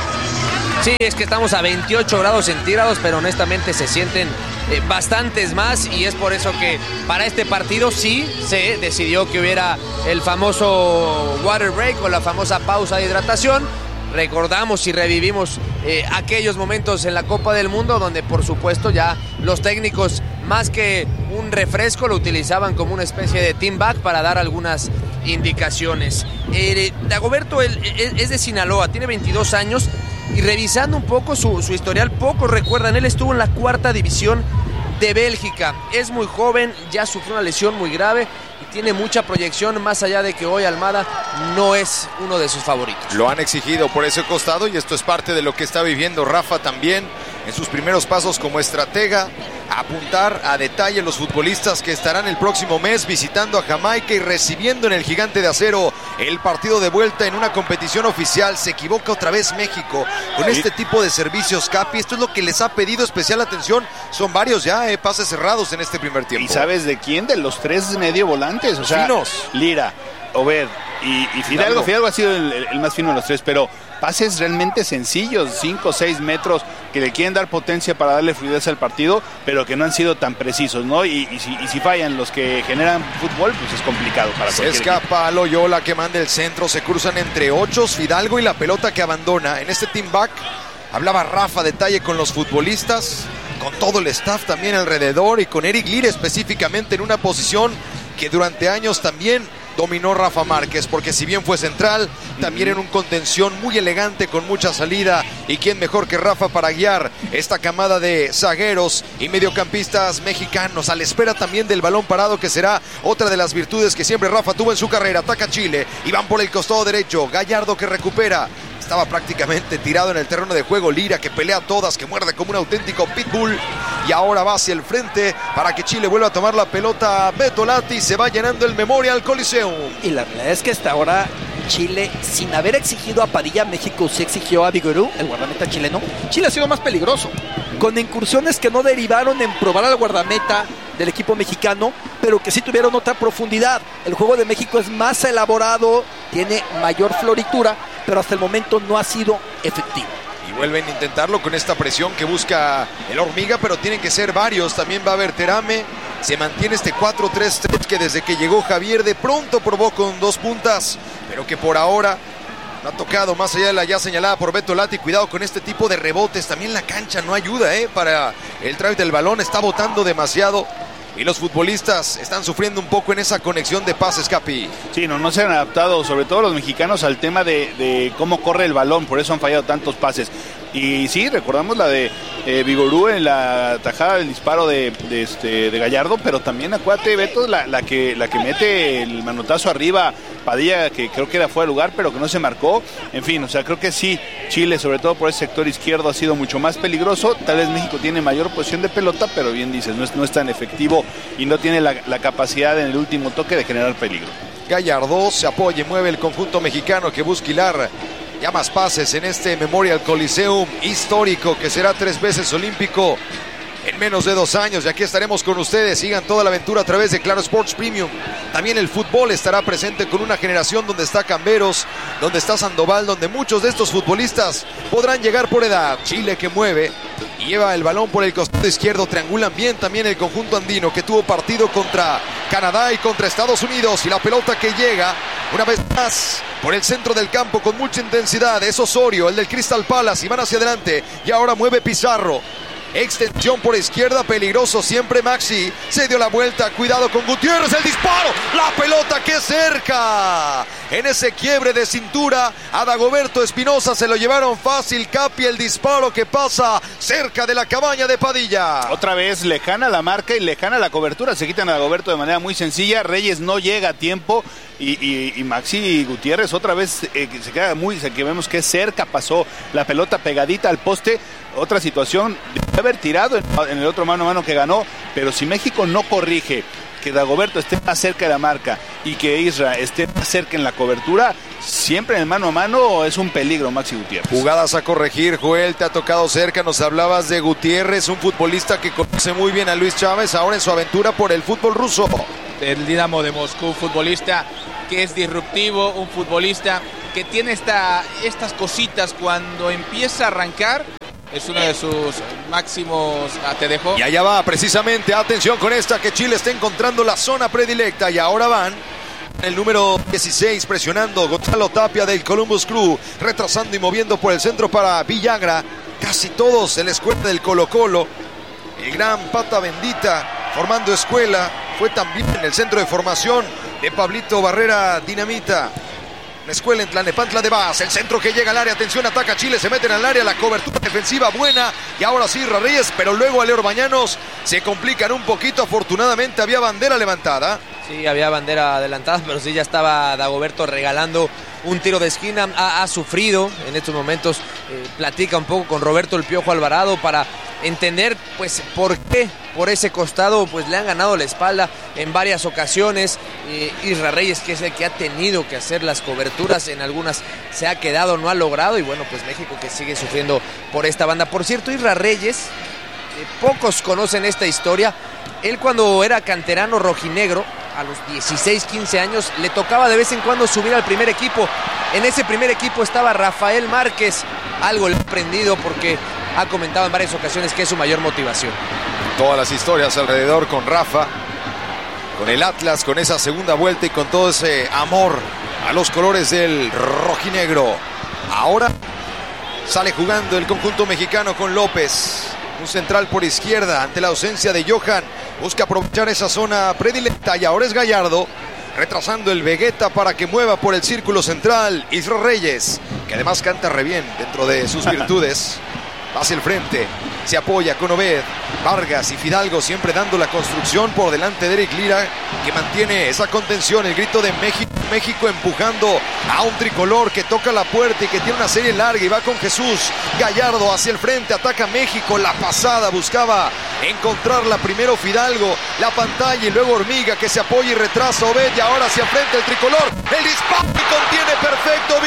Speaker 4: Sí, es que estamos a veintiocho grados centígrados, pero honestamente se sienten eh, bastantes más, y es por eso que para este partido sí se decidió que hubiera el famoso water break o la famosa pausa de hidratación. Recordamos y revivimos eh, aquellos momentos en la Copa del Mundo donde por supuesto ya los técnicos más que un refresco lo utilizaban como una especie de team bag para dar algunas indicaciones. Eh, Dagoberto él, él, es de Sinaloa, tiene veintidós años, y revisando un poco su, su historial, pocos recuerdan, él estuvo en la cuarta división de Bélgica, es muy joven, ya sufrió una lesión muy grave y tiene mucha proyección, más allá de que hoy Almada no es uno de sus favoritos.
Speaker 1: Lo han exigido por ese costado, y esto es parte de lo que está viviendo Rafa también en sus primeros pasos como estratega. Apuntar a detalle los futbolistas que estarán el próximo mes visitando a Jamaica y recibiendo en el Gigante de Acero el partido de vuelta en una competición oficial. Se equivoca otra vez México con este tipo de servicios, Capi. Esto es lo que les ha pedido especial atención. Son varios ya, eh, pases cerrados en este primer tiempo.
Speaker 2: ¿Y sabes de quién? De los tres medio volantes. O sea,
Speaker 1: Finos.
Speaker 2: Lira, Obed y, y Fidalgo. Fidalgo ha sido el, el más fino de los tres, pero pases realmente sencillos, cinco o seis metros, que le quieren dar potencia para darle fluidez al partido, pero que no han sido tan precisos, ¿no? Y, y, si, y si fallan los que generan fútbol, pues es complicado para
Speaker 1: Se
Speaker 2: cualquier
Speaker 1: escapa a Loyola, que manda el centro, se cruzan entre ocho, Fidalgo y la pelota que abandona. En este team back hablaba Rafa, detalle con los futbolistas, con todo el staff también alrededor y con Eric Lira específicamente en una posición que durante años también dominó Rafa Márquez, porque si bien fue central, también en un contención muy elegante con mucha salida, y quién mejor que Rafa para guiar esta camada de zagueros y mediocampistas mexicanos, a la espera también del balón parado, que será otra de las virtudes que siempre Rafa tuvo en su carrera. Ataca Chile y van por el costado derecho, Gallardo que recupera, estaba prácticamente tirado en el terreno de juego, Lira que pelea todas, que muerde como un auténtico pitbull, y ahora va hacia el frente para que Chile vuelva a tomar la pelota. Beto Lati, se va llenando el Memorial Coliseum.
Speaker 3: Y la realidad es que hasta ahora Chile, sin haber exigido a Padilla, México sí exigió a Vigorú, el guardameta chileno. Chile ha sido más peligroso, con incursiones que no derivaron en probar al guardameta del equipo mexicano, pero que sí tuvieron otra profundidad. El juego de México es más elaborado, tiene mayor floritura, pero hasta el momento no ha sido efectivo.
Speaker 1: Y vuelven a intentarlo con esta presión que busca el Hormiga, pero tienen que ser varios. También va a haber Terame. Se mantiene este cuatro tres tres que desde que llegó Javier de pronto probó con dos puntas, pero que por ahora no ha tocado más allá de la ya señalada por Beto Lati. Cuidado con este tipo de rebotes. También la cancha no ayuda ¿eh? para el trámite del balón. Está botando demasiado. Y los futbolistas están sufriendo un poco en esa conexión de pases, Capi.
Speaker 2: Sí, no, no se han adaptado, sobre todo los mexicanos, al tema de, de cómo corre el balón, por eso han fallado tantos pases. Y sí, recordamos la de eh, Vigorú en la tajada del disparo de, de, este, de Gallardo, pero también acuérdate, Beto, la, la, que, la que mete el manotazo arriba, Padilla, que creo que era fuera de lugar, pero que no se marcó. En fin, o sea, creo que sí, Chile, sobre todo por ese sector izquierdo, ha sido mucho más peligroso. Tal vez México tiene mayor posición de pelota, pero bien dices, no es, no es tan efectivo y no tiene la, la capacidad en el último toque de generar peligro.
Speaker 1: Gallardo se apoya y mueve el conjunto mexicano que busca hilar ya más pases en este Memorial Coliseum histórico, que será tres veces olímpico en menos de dos años. Y aquí estaremos con ustedes. Sigan toda la aventura a través de Claro Sports Premium. También el fútbol estará presente con una generación donde está Camberos, donde está Sandoval, donde muchos de estos futbolistas podrán llegar por edad. Chile que mueve y lleva el balón por el costado izquierdo. Triangulan bien también el conjunto andino, que tuvo partido contra Canadá y contra Estados Unidos. Y la pelota que llega una vez más por el centro del campo con mucha intensidad es Osorio, el del Crystal Palace, y van hacia adelante. Y ahora mueve Pizarro. Extensión por izquierda, peligroso siempre Maxi. Se dio la vuelta, cuidado con Gutiérrez, el disparo. La pelota que cerca. En ese quiebre de cintura a Dagoberto Espinosa se lo llevaron fácil. Capi, el disparo que pasa cerca de la cabaña de Padilla.
Speaker 2: Otra vez lejana la marca y lejana la cobertura. Se quitan a Dagoberto de manera muy sencilla. Reyes no llega a tiempo. Y, y, y Maxi Gutiérrez otra vez eh, se queda muy, que vemos que cerca pasó la pelota pegadita al poste. Otra situación de haber tirado en, en el otro mano a mano que ganó, pero si México no corrige que Dagoberto esté más cerca de la marca y que Isra esté más cerca en la cobertura, siempre en el mano a mano es un peligro Maxi Gutiérrez.
Speaker 1: Jugadas a corregir, Joel, te ha tocado cerca, nos hablabas de Gutiérrez, un futbolista que conoce muy bien a Luis Chávez, ahora en su aventura por el fútbol ruso.
Speaker 5: El Dinamo de Moscú, un futbolista que es disruptivo, un futbolista que tiene esta, estas cositas cuando empieza a arrancar. Es uno de sus máximos. Ah, te dejo.
Speaker 1: Y allá va, precisamente, atención con esta, que Chile está encontrando la zona predilecta. Y ahora van el número dieciséis presionando Gonzalo Tapia del Columbus Crew, retrasando y moviendo por el centro para Villagra. Casi todos en la escuela del Colo Colo. El gran Pata Bendita formando escuela. Fue también en el centro de formación de Pablito Barrera Dinamita. La escuela en Tlalnepantla de Vaz, el centro que llega al área, atención, ataca Chile, se meten al área, la cobertura defensiva buena, y ahora sí Isra Reyes, pero luego a Leo Orbañanos se complican un poquito. Afortunadamente había bandera levantada.
Speaker 4: Sí, había bandera adelantada, pero sí ya estaba Dagoberto regalando un tiro de esquina. Ha, ha sufrido en estos momentos, eh, platica un poco con Roberto El Piojo Alvarado para entender pues por qué por ese costado pues le han ganado la espalda en varias ocasiones. eh, Isra Reyes, que es el que ha tenido que hacer las coberturas, en algunas se ha quedado, no ha logrado, y bueno, pues México que sigue sufriendo por esta banda. Por cierto, Isra Reyes, eh, pocos conocen esta historia. Él, cuando era canterano rojinegro, a los dieciséis, quince años, le tocaba de vez en cuando subir al primer equipo. En ese primer equipo estaba Rafael Márquez. Algo le ha aprendido porque ha comentado en varias ocasiones que es su mayor motivación.
Speaker 1: Todas las historias alrededor con Rafa, con el Atlas, con esa segunda vuelta y con todo ese amor a los colores del rojinegro. Ahora sale jugando el conjunto mexicano con López. Un central por izquierda ante la ausencia de Johan. Busca aprovechar esa zona predilecta y ahora es Gallardo. Retrasando el Vegeta para que mueva por el círculo central Isra Reyes, que además canta re bien dentro de sus virtudes. Hacia el frente, se apoya con Obed, Vargas y Fidalgo siempre dando la construcción por delante de Eric Lira, que mantiene esa contención. El grito de México, México empujando a un tricolor que toca la puerta y que tiene una serie larga y va con Jesús. Gallardo hacia el frente, ataca México, la pasada, buscaba encontrarla primero Fidalgo, la pantalla y luego Hormiga que se apoya y retrasa Obed y ahora hacia el frente el tricolor. El disparo y contiene perfecto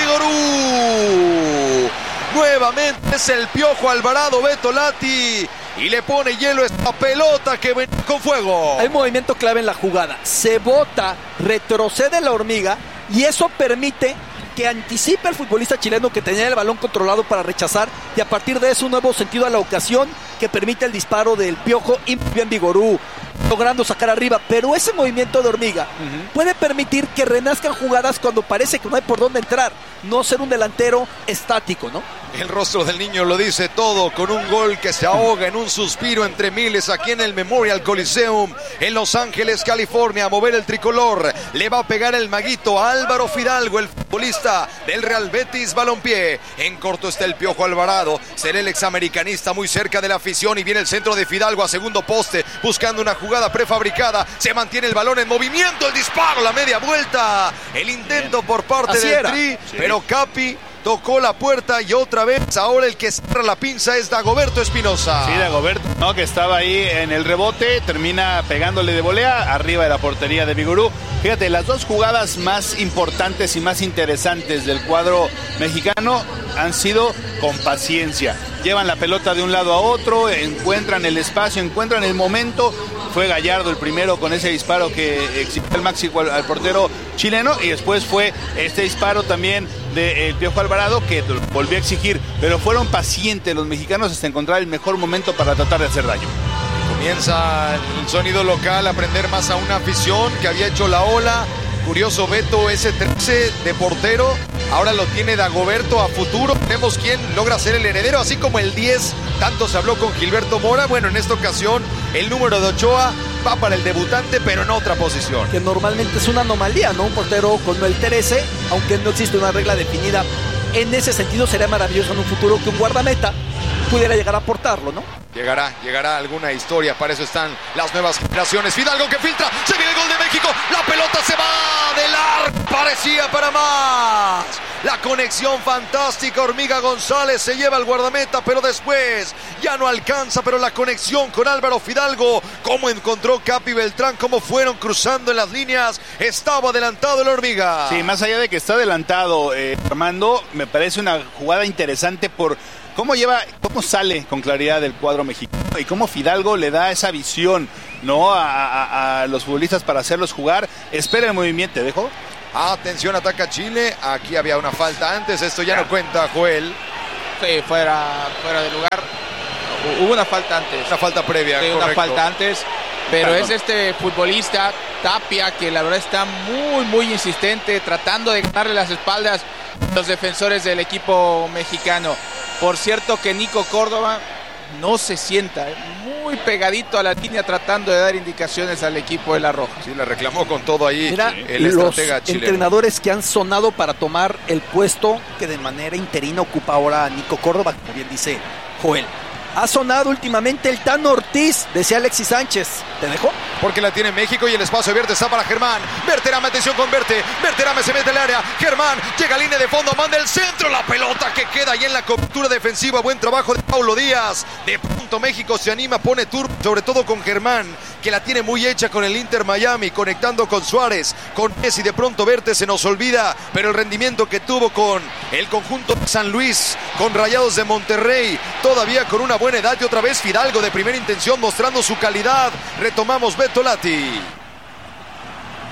Speaker 1: Vigorú. Nuevamente es el Piojo Alvarado, Beto Lati, y le pone hielo a esta pelota que viene con fuego.
Speaker 3: Hay un movimiento clave en la jugada. Se bota, retrocede la Hormiga y eso permite que anticipe al futbolista chileno que tenía el balón controlado para rechazar, y a partir de eso un nuevo sentido a la ocasión que permite el disparo del Piojo y bien Vigorú, logrando sacar arriba. Pero ese movimiento de Hormiga uh-huh. puede permitir que renazcan jugadas cuando parece que no hay por dónde entrar, no ser un delantero estático, ¿no?
Speaker 1: El rostro del niño lo dice todo, con un gol que se ahoga en un suspiro entre miles aquí en el Memorial Coliseum en Los Ángeles, California. A mover el tricolor, le va a pegar el maguito a Álvaro Fidalgo, el futbolista del Real Betis Balompié. En corto está el Piojo Alvarado, será el examericanista muy cerca de la afición, y viene el centro de Fidalgo a segundo poste, buscando una jugada prefabricada. Se mantiene el balón en movimiento, el disparo, la media vuelta, el intento Bien. por parte Así del era. Tri, sí. pero Capi tocó la puerta y otra vez ahora el que cierra la pinza es Dagoberto Espinosa.
Speaker 2: Sí, Dagoberto, ¿no? Que estaba ahí en el rebote, termina pegándole de volea arriba de la portería de Vigorú. Fíjate, las dos jugadas más importantes y más interesantes del cuadro mexicano han sido con paciencia. Llevan la pelota de un lado a otro, encuentran el espacio, encuentran el momento. Fue Gallardo el primero con ese disparo que exigió el máximo al, al portero chileno, y después fue este disparo también del Piojo Alvarado que volvió a exigir, pero fueron pacientes los mexicanos hasta encontrar el mejor momento para tratar de hacer daño.
Speaker 1: Comienza el sonido local a prender más a una afición que había hecho la ola. Curioso, Beto, ese trece de portero ahora lo tiene Dagoberto a futuro. Tenemos quien logra ser el heredero, así como el diez. Tanto se habló con Gilberto Mora. Bueno, en esta ocasión el número de Ochoa va para el debutante, pero en otra posición.
Speaker 3: Que normalmente es una anomalía, ¿no? Un portero con el trece, aunque no existe una regla definida. En ese sentido sería maravilloso en un futuro que un guardameta pudiera llegar a aportarlo, ¿no?
Speaker 1: Llegará, llegará alguna historia, para eso están las nuevas generaciones. Fidalgo que filtra, se viene el gol de México, la pelota se va del arco, parecía para más. La conexión fantástica, Hormiga González se lleva al guardameta, pero después ya no alcanza, pero la conexión con Álvaro Fidalgo, cómo encontró Capi Beltrán, cómo fueron cruzando en las líneas, estaba adelantado el Hormiga.
Speaker 2: Sí, más allá de que está adelantado, eh, Armando, me parece una jugada interesante por cómo lleva, cómo sale con claridad del cuadro mexicano y cómo Fidalgo le da esa visión, ¿no? A, a, a los futbolistas para hacerlos jugar. Espera el movimiento, ¿te dejo?
Speaker 1: Atención, ataca Chile. Aquí había una falta antes, esto ya no cuenta, Joel.
Speaker 5: Sí, fuera, fuera de lugar. Hubo una falta antes.
Speaker 1: Una falta previa,
Speaker 5: sí,
Speaker 1: correcto.
Speaker 5: Una falta antes, pero
Speaker 1: Perdón.
Speaker 5: es este futbolista, Tapia, que la verdad está muy, muy insistente, tratando de ganarle las espaldas a los defensores del equipo mexicano. Por cierto que Nico Córdoba no se sienta, ¿eh? muy pegadito a la línea tratando de dar indicaciones al equipo de la Roja.
Speaker 1: Sí, le reclamó con todo ahí.
Speaker 3: Mira,
Speaker 1: el
Speaker 3: los
Speaker 1: estratega chileno.
Speaker 3: Entrenadores que han sonado para tomar el puesto que de manera interina ocupa ahora Nico Córdoba, como bien dice Joel. Ha sonado últimamente el Tan Ortiz, decía Alexis Sánchez. ¿Te dejó?
Speaker 1: Porque la tiene México y el espacio abierto está para Germán. Berterame, atención con Berte. Berterame se mete al área. Germán llega a línea de fondo, manda el centro. La pelota que queda ahí en la cobertura defensiva. Buen trabajo de Paulo Díaz. De pronto México se anima, pone turbo, sobre todo con Germán, que la tiene muy hecha con el Inter Miami, conectando con Suárez, con Messi. De pronto Berte se nos olvida, pero el rendimiento que tuvo con el conjunto de San Luis, con Rayados de Monterrey, todavía con una buena edad. Y otra vez Fidalgo de primera intención mostrando su calidad. Retomamos Beto Lati.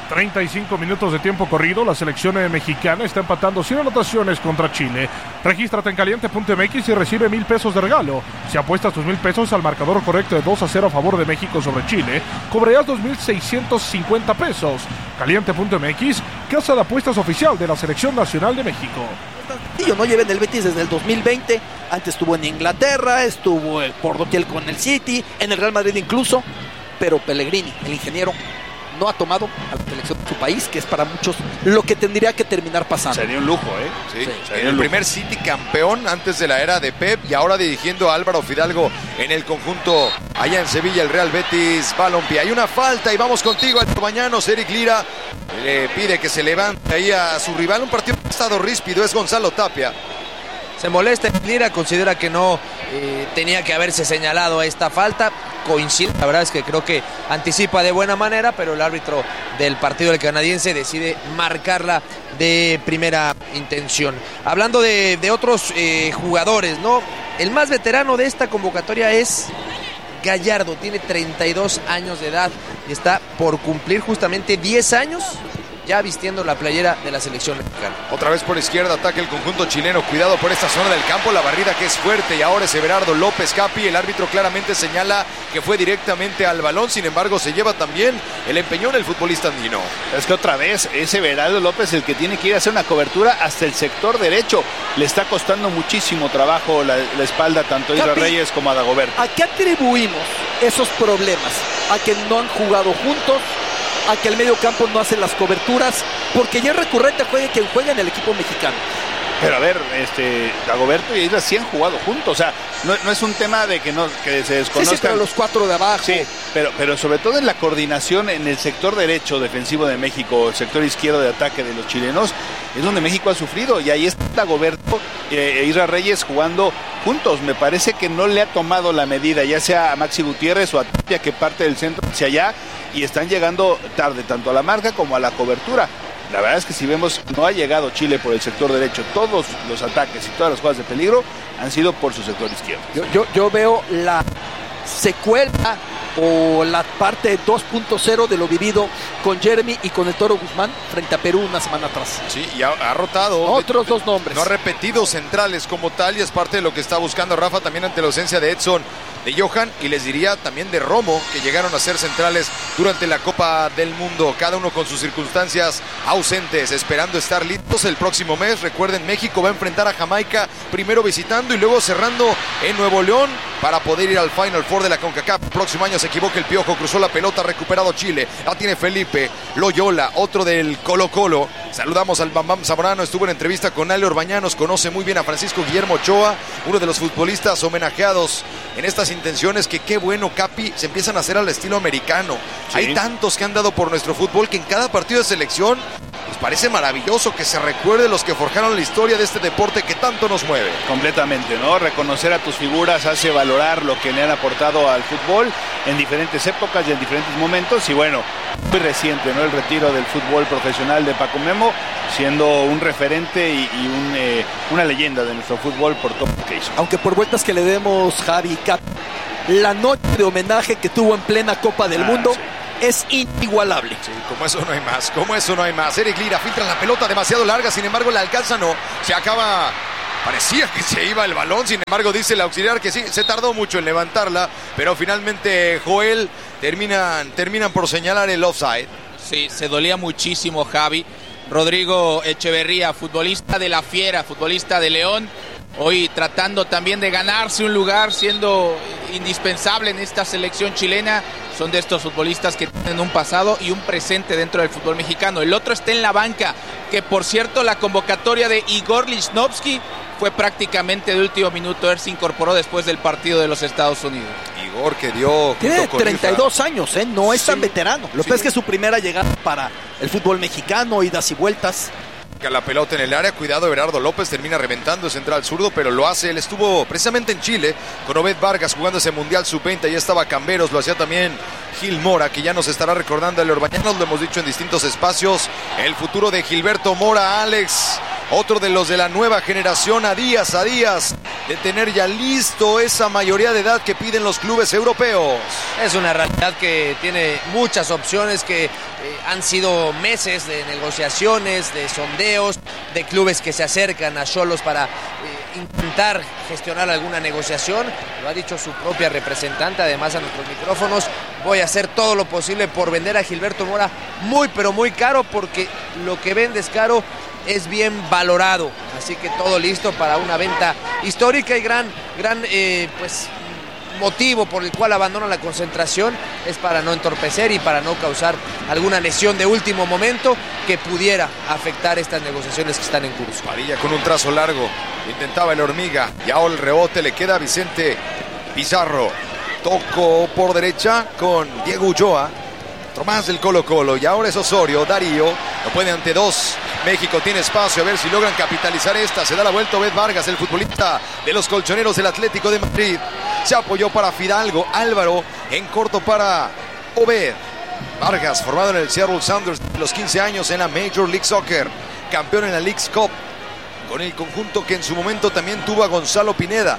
Speaker 6: treinta y cinco minutos de tiempo corrido, la selección mexicana está empatando sin anotaciones contra Chile. Regístrate en caliente punto m x y recibe mil pesos de regalo. Si apuestas tus mil pesos al marcador correcto de dos a cero a favor de México sobre Chile, cobrarás dos mil seiscientos cincuenta pesos. caliente punto m x, casa de apuestas oficial de la Selección Nacional de México.
Speaker 3: Yo no llevé en el Betis desde el dos mil veinte, antes estuvo en Inglaterra, estuvo por doquier con el City, en el Real Madrid incluso, pero Pellegrini, el ingeniero, no ha tomado a la selección de su país, que es para muchos lo que tendría que terminar pasando.
Speaker 2: Sería un lujo, ¿eh?
Speaker 1: Sí,
Speaker 2: sí
Speaker 1: sería el lujo. Primer City campeón antes de la era de Pep y ahora dirigiendo a Álvaro Fidalgo en el conjunto allá en Sevilla, el Real Betis Balompié. Hay una falta y vamos contigo al Bañanos. Eric Lira le pide que se levante ahí a su rival. Un partido que ha estado ríspido, es Gonzalo Tapia.
Speaker 4: Se molesta Lira, considera que no eh, tenía que haberse señalado esta falta. Coincide, la verdad es que creo que anticipa de buena manera, pero el árbitro del partido del canadiense decide marcarla de primera intención. Hablando de, de otros eh, jugadores, ¿no? El más veterano de esta convocatoria es Gallardo, tiene treinta y dos años de edad y está por cumplir justamente diez años ya vistiendo la playera de la selección mexicana.
Speaker 1: Otra vez por izquierda ataca el conjunto chileno. Cuidado por esta zona del campo, la barrida que es fuerte y ahora es Everardo López Capi. El árbitro claramente señala que fue directamente al balón, sin embargo se lleva también el empeñón el futbolista andino.
Speaker 2: Es que otra vez es Everardo López el que tiene que ir a hacer una cobertura hasta el sector derecho. Le está costando muchísimo trabajo la, la espalda tanto a Isra Reyes como a Dagoberto.
Speaker 3: ¿A qué atribuimos esos problemas? ¿A que no han jugado juntos? ¿A que el medio campo no hace las coberturas? Porque ya es recurrente juegue quien juega en el equipo mexicano.
Speaker 2: Pero a ver, este Dagoberto y Isra sí han jugado juntos, o sea, no, no es un tema de que no que se desconozcan.
Speaker 3: Sí, sí, pero los cuatro de abajo.
Speaker 2: Sí, pero, pero sobre todo en la coordinación en el sector derecho defensivo de México, el sector izquierdo de ataque de los chilenos, es donde México ha sufrido, y ahí está Dagoberto e Isra Reyes jugando juntos. Me parece que no le ha tomado la medida, ya sea a Maxi Gutiérrez o a Tapia, que parte del centro hacia allá, y están llegando tarde, tanto a la marca como a la cobertura. La verdad es que si vemos, no ha llegado Chile por el sector derecho. Todos los ataques y todas las jugadas de peligro han sido por su sector izquierdo.
Speaker 3: Yo, yo, yo veo la secuela o la parte dos punto cero de lo vivido con Jeremy y con el Toro Guzmán frente a Perú una semana atrás.
Speaker 1: Sí, y ha, ha rotado
Speaker 3: otros dos nombres.
Speaker 1: No ha repetido centrales como tal, y es parte de lo que está buscando Rafa también ante la ausencia de Edson, de Johan, y les diría también de Romo, que llegaron a ser centrales durante la Copa del Mundo, cada uno con sus circunstancias ausentes, esperando estar listos el próximo mes. Recuerden, México va a enfrentar a Jamaica, primero visitando y luego cerrando en Nuevo León para poder ir al Final Four de la CONCACAF. El próximo año se equivoca el Piojo, cruzó la pelota, recuperado Chile, la tiene Felipe Loyola, otro del Colo Colo. Saludamos al Bam Bam Zamorano, estuvo en entrevista con Ale Orbañanos, conoce muy bien a Francisco Guillermo Ochoa, uno de los futbolistas homenajeados en estas intenciones, que qué bueno, Capi, se empiezan a hacer al estilo americano. Sí. Hay tantos que han dado por nuestro fútbol que en cada partido de selección nos parece maravilloso que se recuerde los que forjaron la historia de este deporte que tanto nos mueve.
Speaker 2: Completamente, ¿no? Reconocer a tus figuras hace valorar lo que le han aportado al fútbol en diferentes épocas y en diferentes momentos. Y bueno, muy reciente, ¿no? El retiro del fútbol profesional de Paco Memo, siendo un referente y, y un, eh, una leyenda de nuestro fútbol por todo lo que hizo.
Speaker 3: Aunque por vueltas que le demos, Javi, Cap, la noche de homenaje que tuvo en plena Copa del ah, Mundo sí. es inigualable.
Speaker 1: Sí, como eso no hay más, como eso no hay más. Eric Lira filtra la pelota demasiado larga, sin embargo la alcanza, no, se acaba, parecía que se iba el balón, sin embargo dice el auxiliar que sí, se tardó mucho en levantarla, pero finalmente Joel terminan, terminan por señalar el offside.
Speaker 5: Sí, se dolía muchísimo Javi. Rodrigo Echeverría, futbolista de la Fiera, futbolista de León, hoy tratando también de ganarse un lugar, siendo indispensable en esta selección chilena. Son de estos futbolistas que tienen un pasado y un presente dentro del fútbol mexicano. El otro está en la banca, que por cierto la convocatoria de Igor Lichnowsky fue prácticamente de último minuto. Él se incorporó después del partido de los Estados Unidos.
Speaker 1: Igor, que dio...
Speaker 3: Tiene treinta y dos años, ¿eh? No es sí, tan veterano. Lo que sí. es que es su primera llegada para el fútbol mexicano, idas y vueltas.
Speaker 1: La pelota en el área, cuidado, Everardo López termina reventando, central zurdo, pero lo hace. Él estuvo precisamente en Chile con Obed Vargas jugando ese Mundial sub veinte, ya estaba Camberos, lo hacía también Gil Mora, que ya nos estará recordando el Orbañanos, lo hemos dicho en distintos espacios, el futuro de Gilberto Mora, Alex, otro de los de la nueva generación, a días, a días de tener ya listo esa mayoría de edad que piden los clubes europeos.
Speaker 4: Es una realidad que tiene muchas opciones, que eh, han sido meses de negociaciones, de sondeos, de clubes que se acercan a Xolos para eh, intentar gestionar alguna negociación. Lo ha dicho su propia representante, además a nuestros micrófonos: voy a hacer todo lo posible por vender a Gilberto Mora muy pero muy caro, porque lo que vendes caro es bien valorado, así que todo listo para una venta histórica. Y gran, gran eh, pues motivo por el cual abandona la concentración es para no entorpecer y para no causar alguna lesión de último momento que pudiera afectar estas negociaciones que están en curso.
Speaker 1: Padilla con un trazo largo, intentaba el hormiga y ahora el rebote le queda a Vicente Pizarro. Tocó por derecha con Diego Ulloa, otro más del Colo Colo, y ahora es Osorio. Darío lo puede ante dos. México tiene espacio, a ver si logran capitalizar esta. Se da la vuelta Obed Vargas, el futbolista de los colchoneros del Atlético de Madrid. Se apoyó para Fidalgo. Álvaro en corto para Obed Vargas, formado en el Seattle Sounders de los quince años en la Major League Soccer, campeón en la Leagues Cup con el conjunto que en su momento también tuvo a Gonzalo Pineda.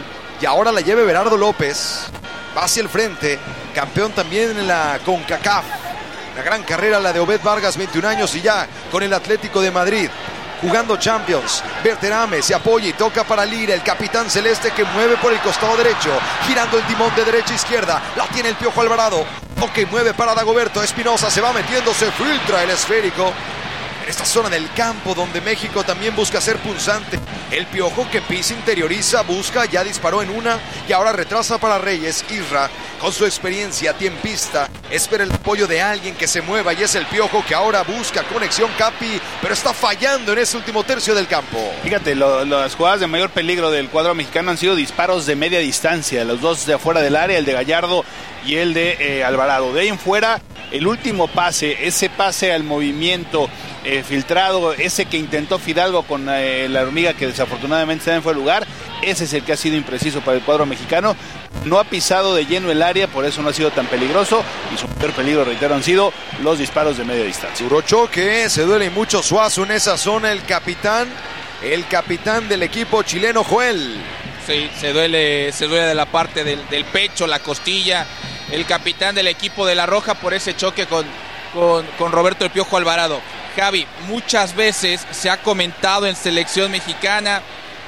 Speaker 1: Y ahora la lleva Berardo López, va hacia el frente, campeón también en la CONCACAF. La gran carrera la de Obed Vargas, veintiún años, y ya con el Atlético de Madrid, jugando Champions. Berterame se apoya y toca para Lira, el capitán celeste, que mueve por el costado derecho, girando el timón de derecha a izquierda. La tiene el Piojo Alvarado. Ok, mueve para Dagoberto. Espinosa se va metiendo, se filtra el esférico en esta zona del campo donde México también busca ser punzante. El Piojo que pisa, interioriza, busca, ya disparó en una y ahora retrasa para Reyes. Isra, con su experiencia tiempista, espera el apoyo de alguien que se mueva, y es el Piojo que ahora busca conexión. Capi, pero está fallando en ese último tercio del campo.
Speaker 2: Fíjate, lo, las jugadas de mayor peligro del cuadro mexicano han sido disparos de media distancia, los dos de afuera del área, el de Gallardo y el de eh, Alvarado. De ahí en fuera, el último pase, ese pase al movimiento eh, filtrado, ese que intentó Fidalgo con eh, la hormiga, que desafortunadamente se fue al lugar, ese es el que ha sido impreciso para el cuadro mexicano. No ha pisado de lleno el área, por eso no ha sido tan peligroso, y su peor peligro, reitero, han sido los disparos de media distancia.
Speaker 1: Duro choque, se duele mucho Suazo en esa zona, el capitán, el capitán del equipo chileno, Joel.
Speaker 5: Sí, se duele, se duele de la parte del, del pecho, la costilla, el capitán del equipo de La Roja por ese choque con, con, con Roberto el Piojo Alvarado. Javi, muchas veces se ha comentado en selección mexicana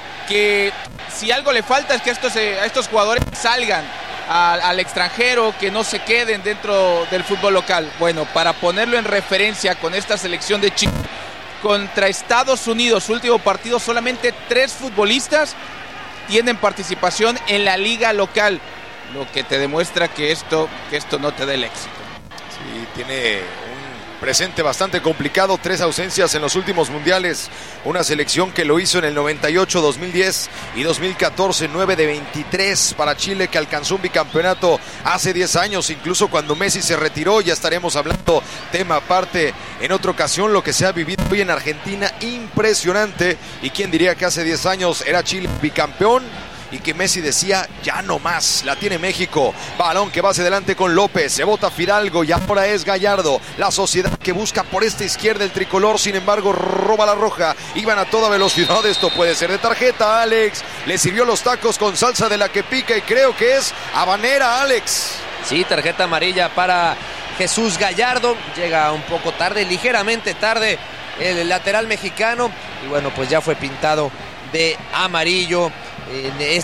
Speaker 5: que si algo le falta es que estos, a estos jugadores salgan al, al extranjero, que no se queden dentro del fútbol local. Bueno, para ponerlo en referencia con esta selección de Chile contra Estados Unidos, su último partido, solamente tres futbolistas tienen participación en la liga local, lo que te demuestra que esto, que esto no te da el éxito.
Speaker 1: Sí, tiene un presente bastante complicado, tres ausencias en los últimos mundiales, una selección que lo hizo en el noventa y ocho, dos mil diez y dos mil catorce, nueve de veintitrés para Chile, que alcanzó un bicampeonato hace diez años, incluso cuando Messi se retiró. Ya estaremos hablando tema aparte en otra ocasión, lo que se ha vivido hoy en Argentina, impresionante. Y quién diría que hace diez años era Chile bicampeón y que Messi decía, ya no más, la tiene México. Balón que va hacia adelante con López, se bota Fidalgo y ahora es Gallardo. La Sociedad que busca por esta izquierda el tricolor, sin embargo roba La Roja. Iban a toda velocidad, esto puede ser de tarjeta. Alex le sirvió los tacos con salsa de la que pica y creo que es habanera, Alex.
Speaker 4: Sí, tarjeta amarilla para Jesús Gallardo. Llega un poco tarde, ligeramente tarde el lateral mexicano. Y bueno, pues ya fue pintado de amarillo en este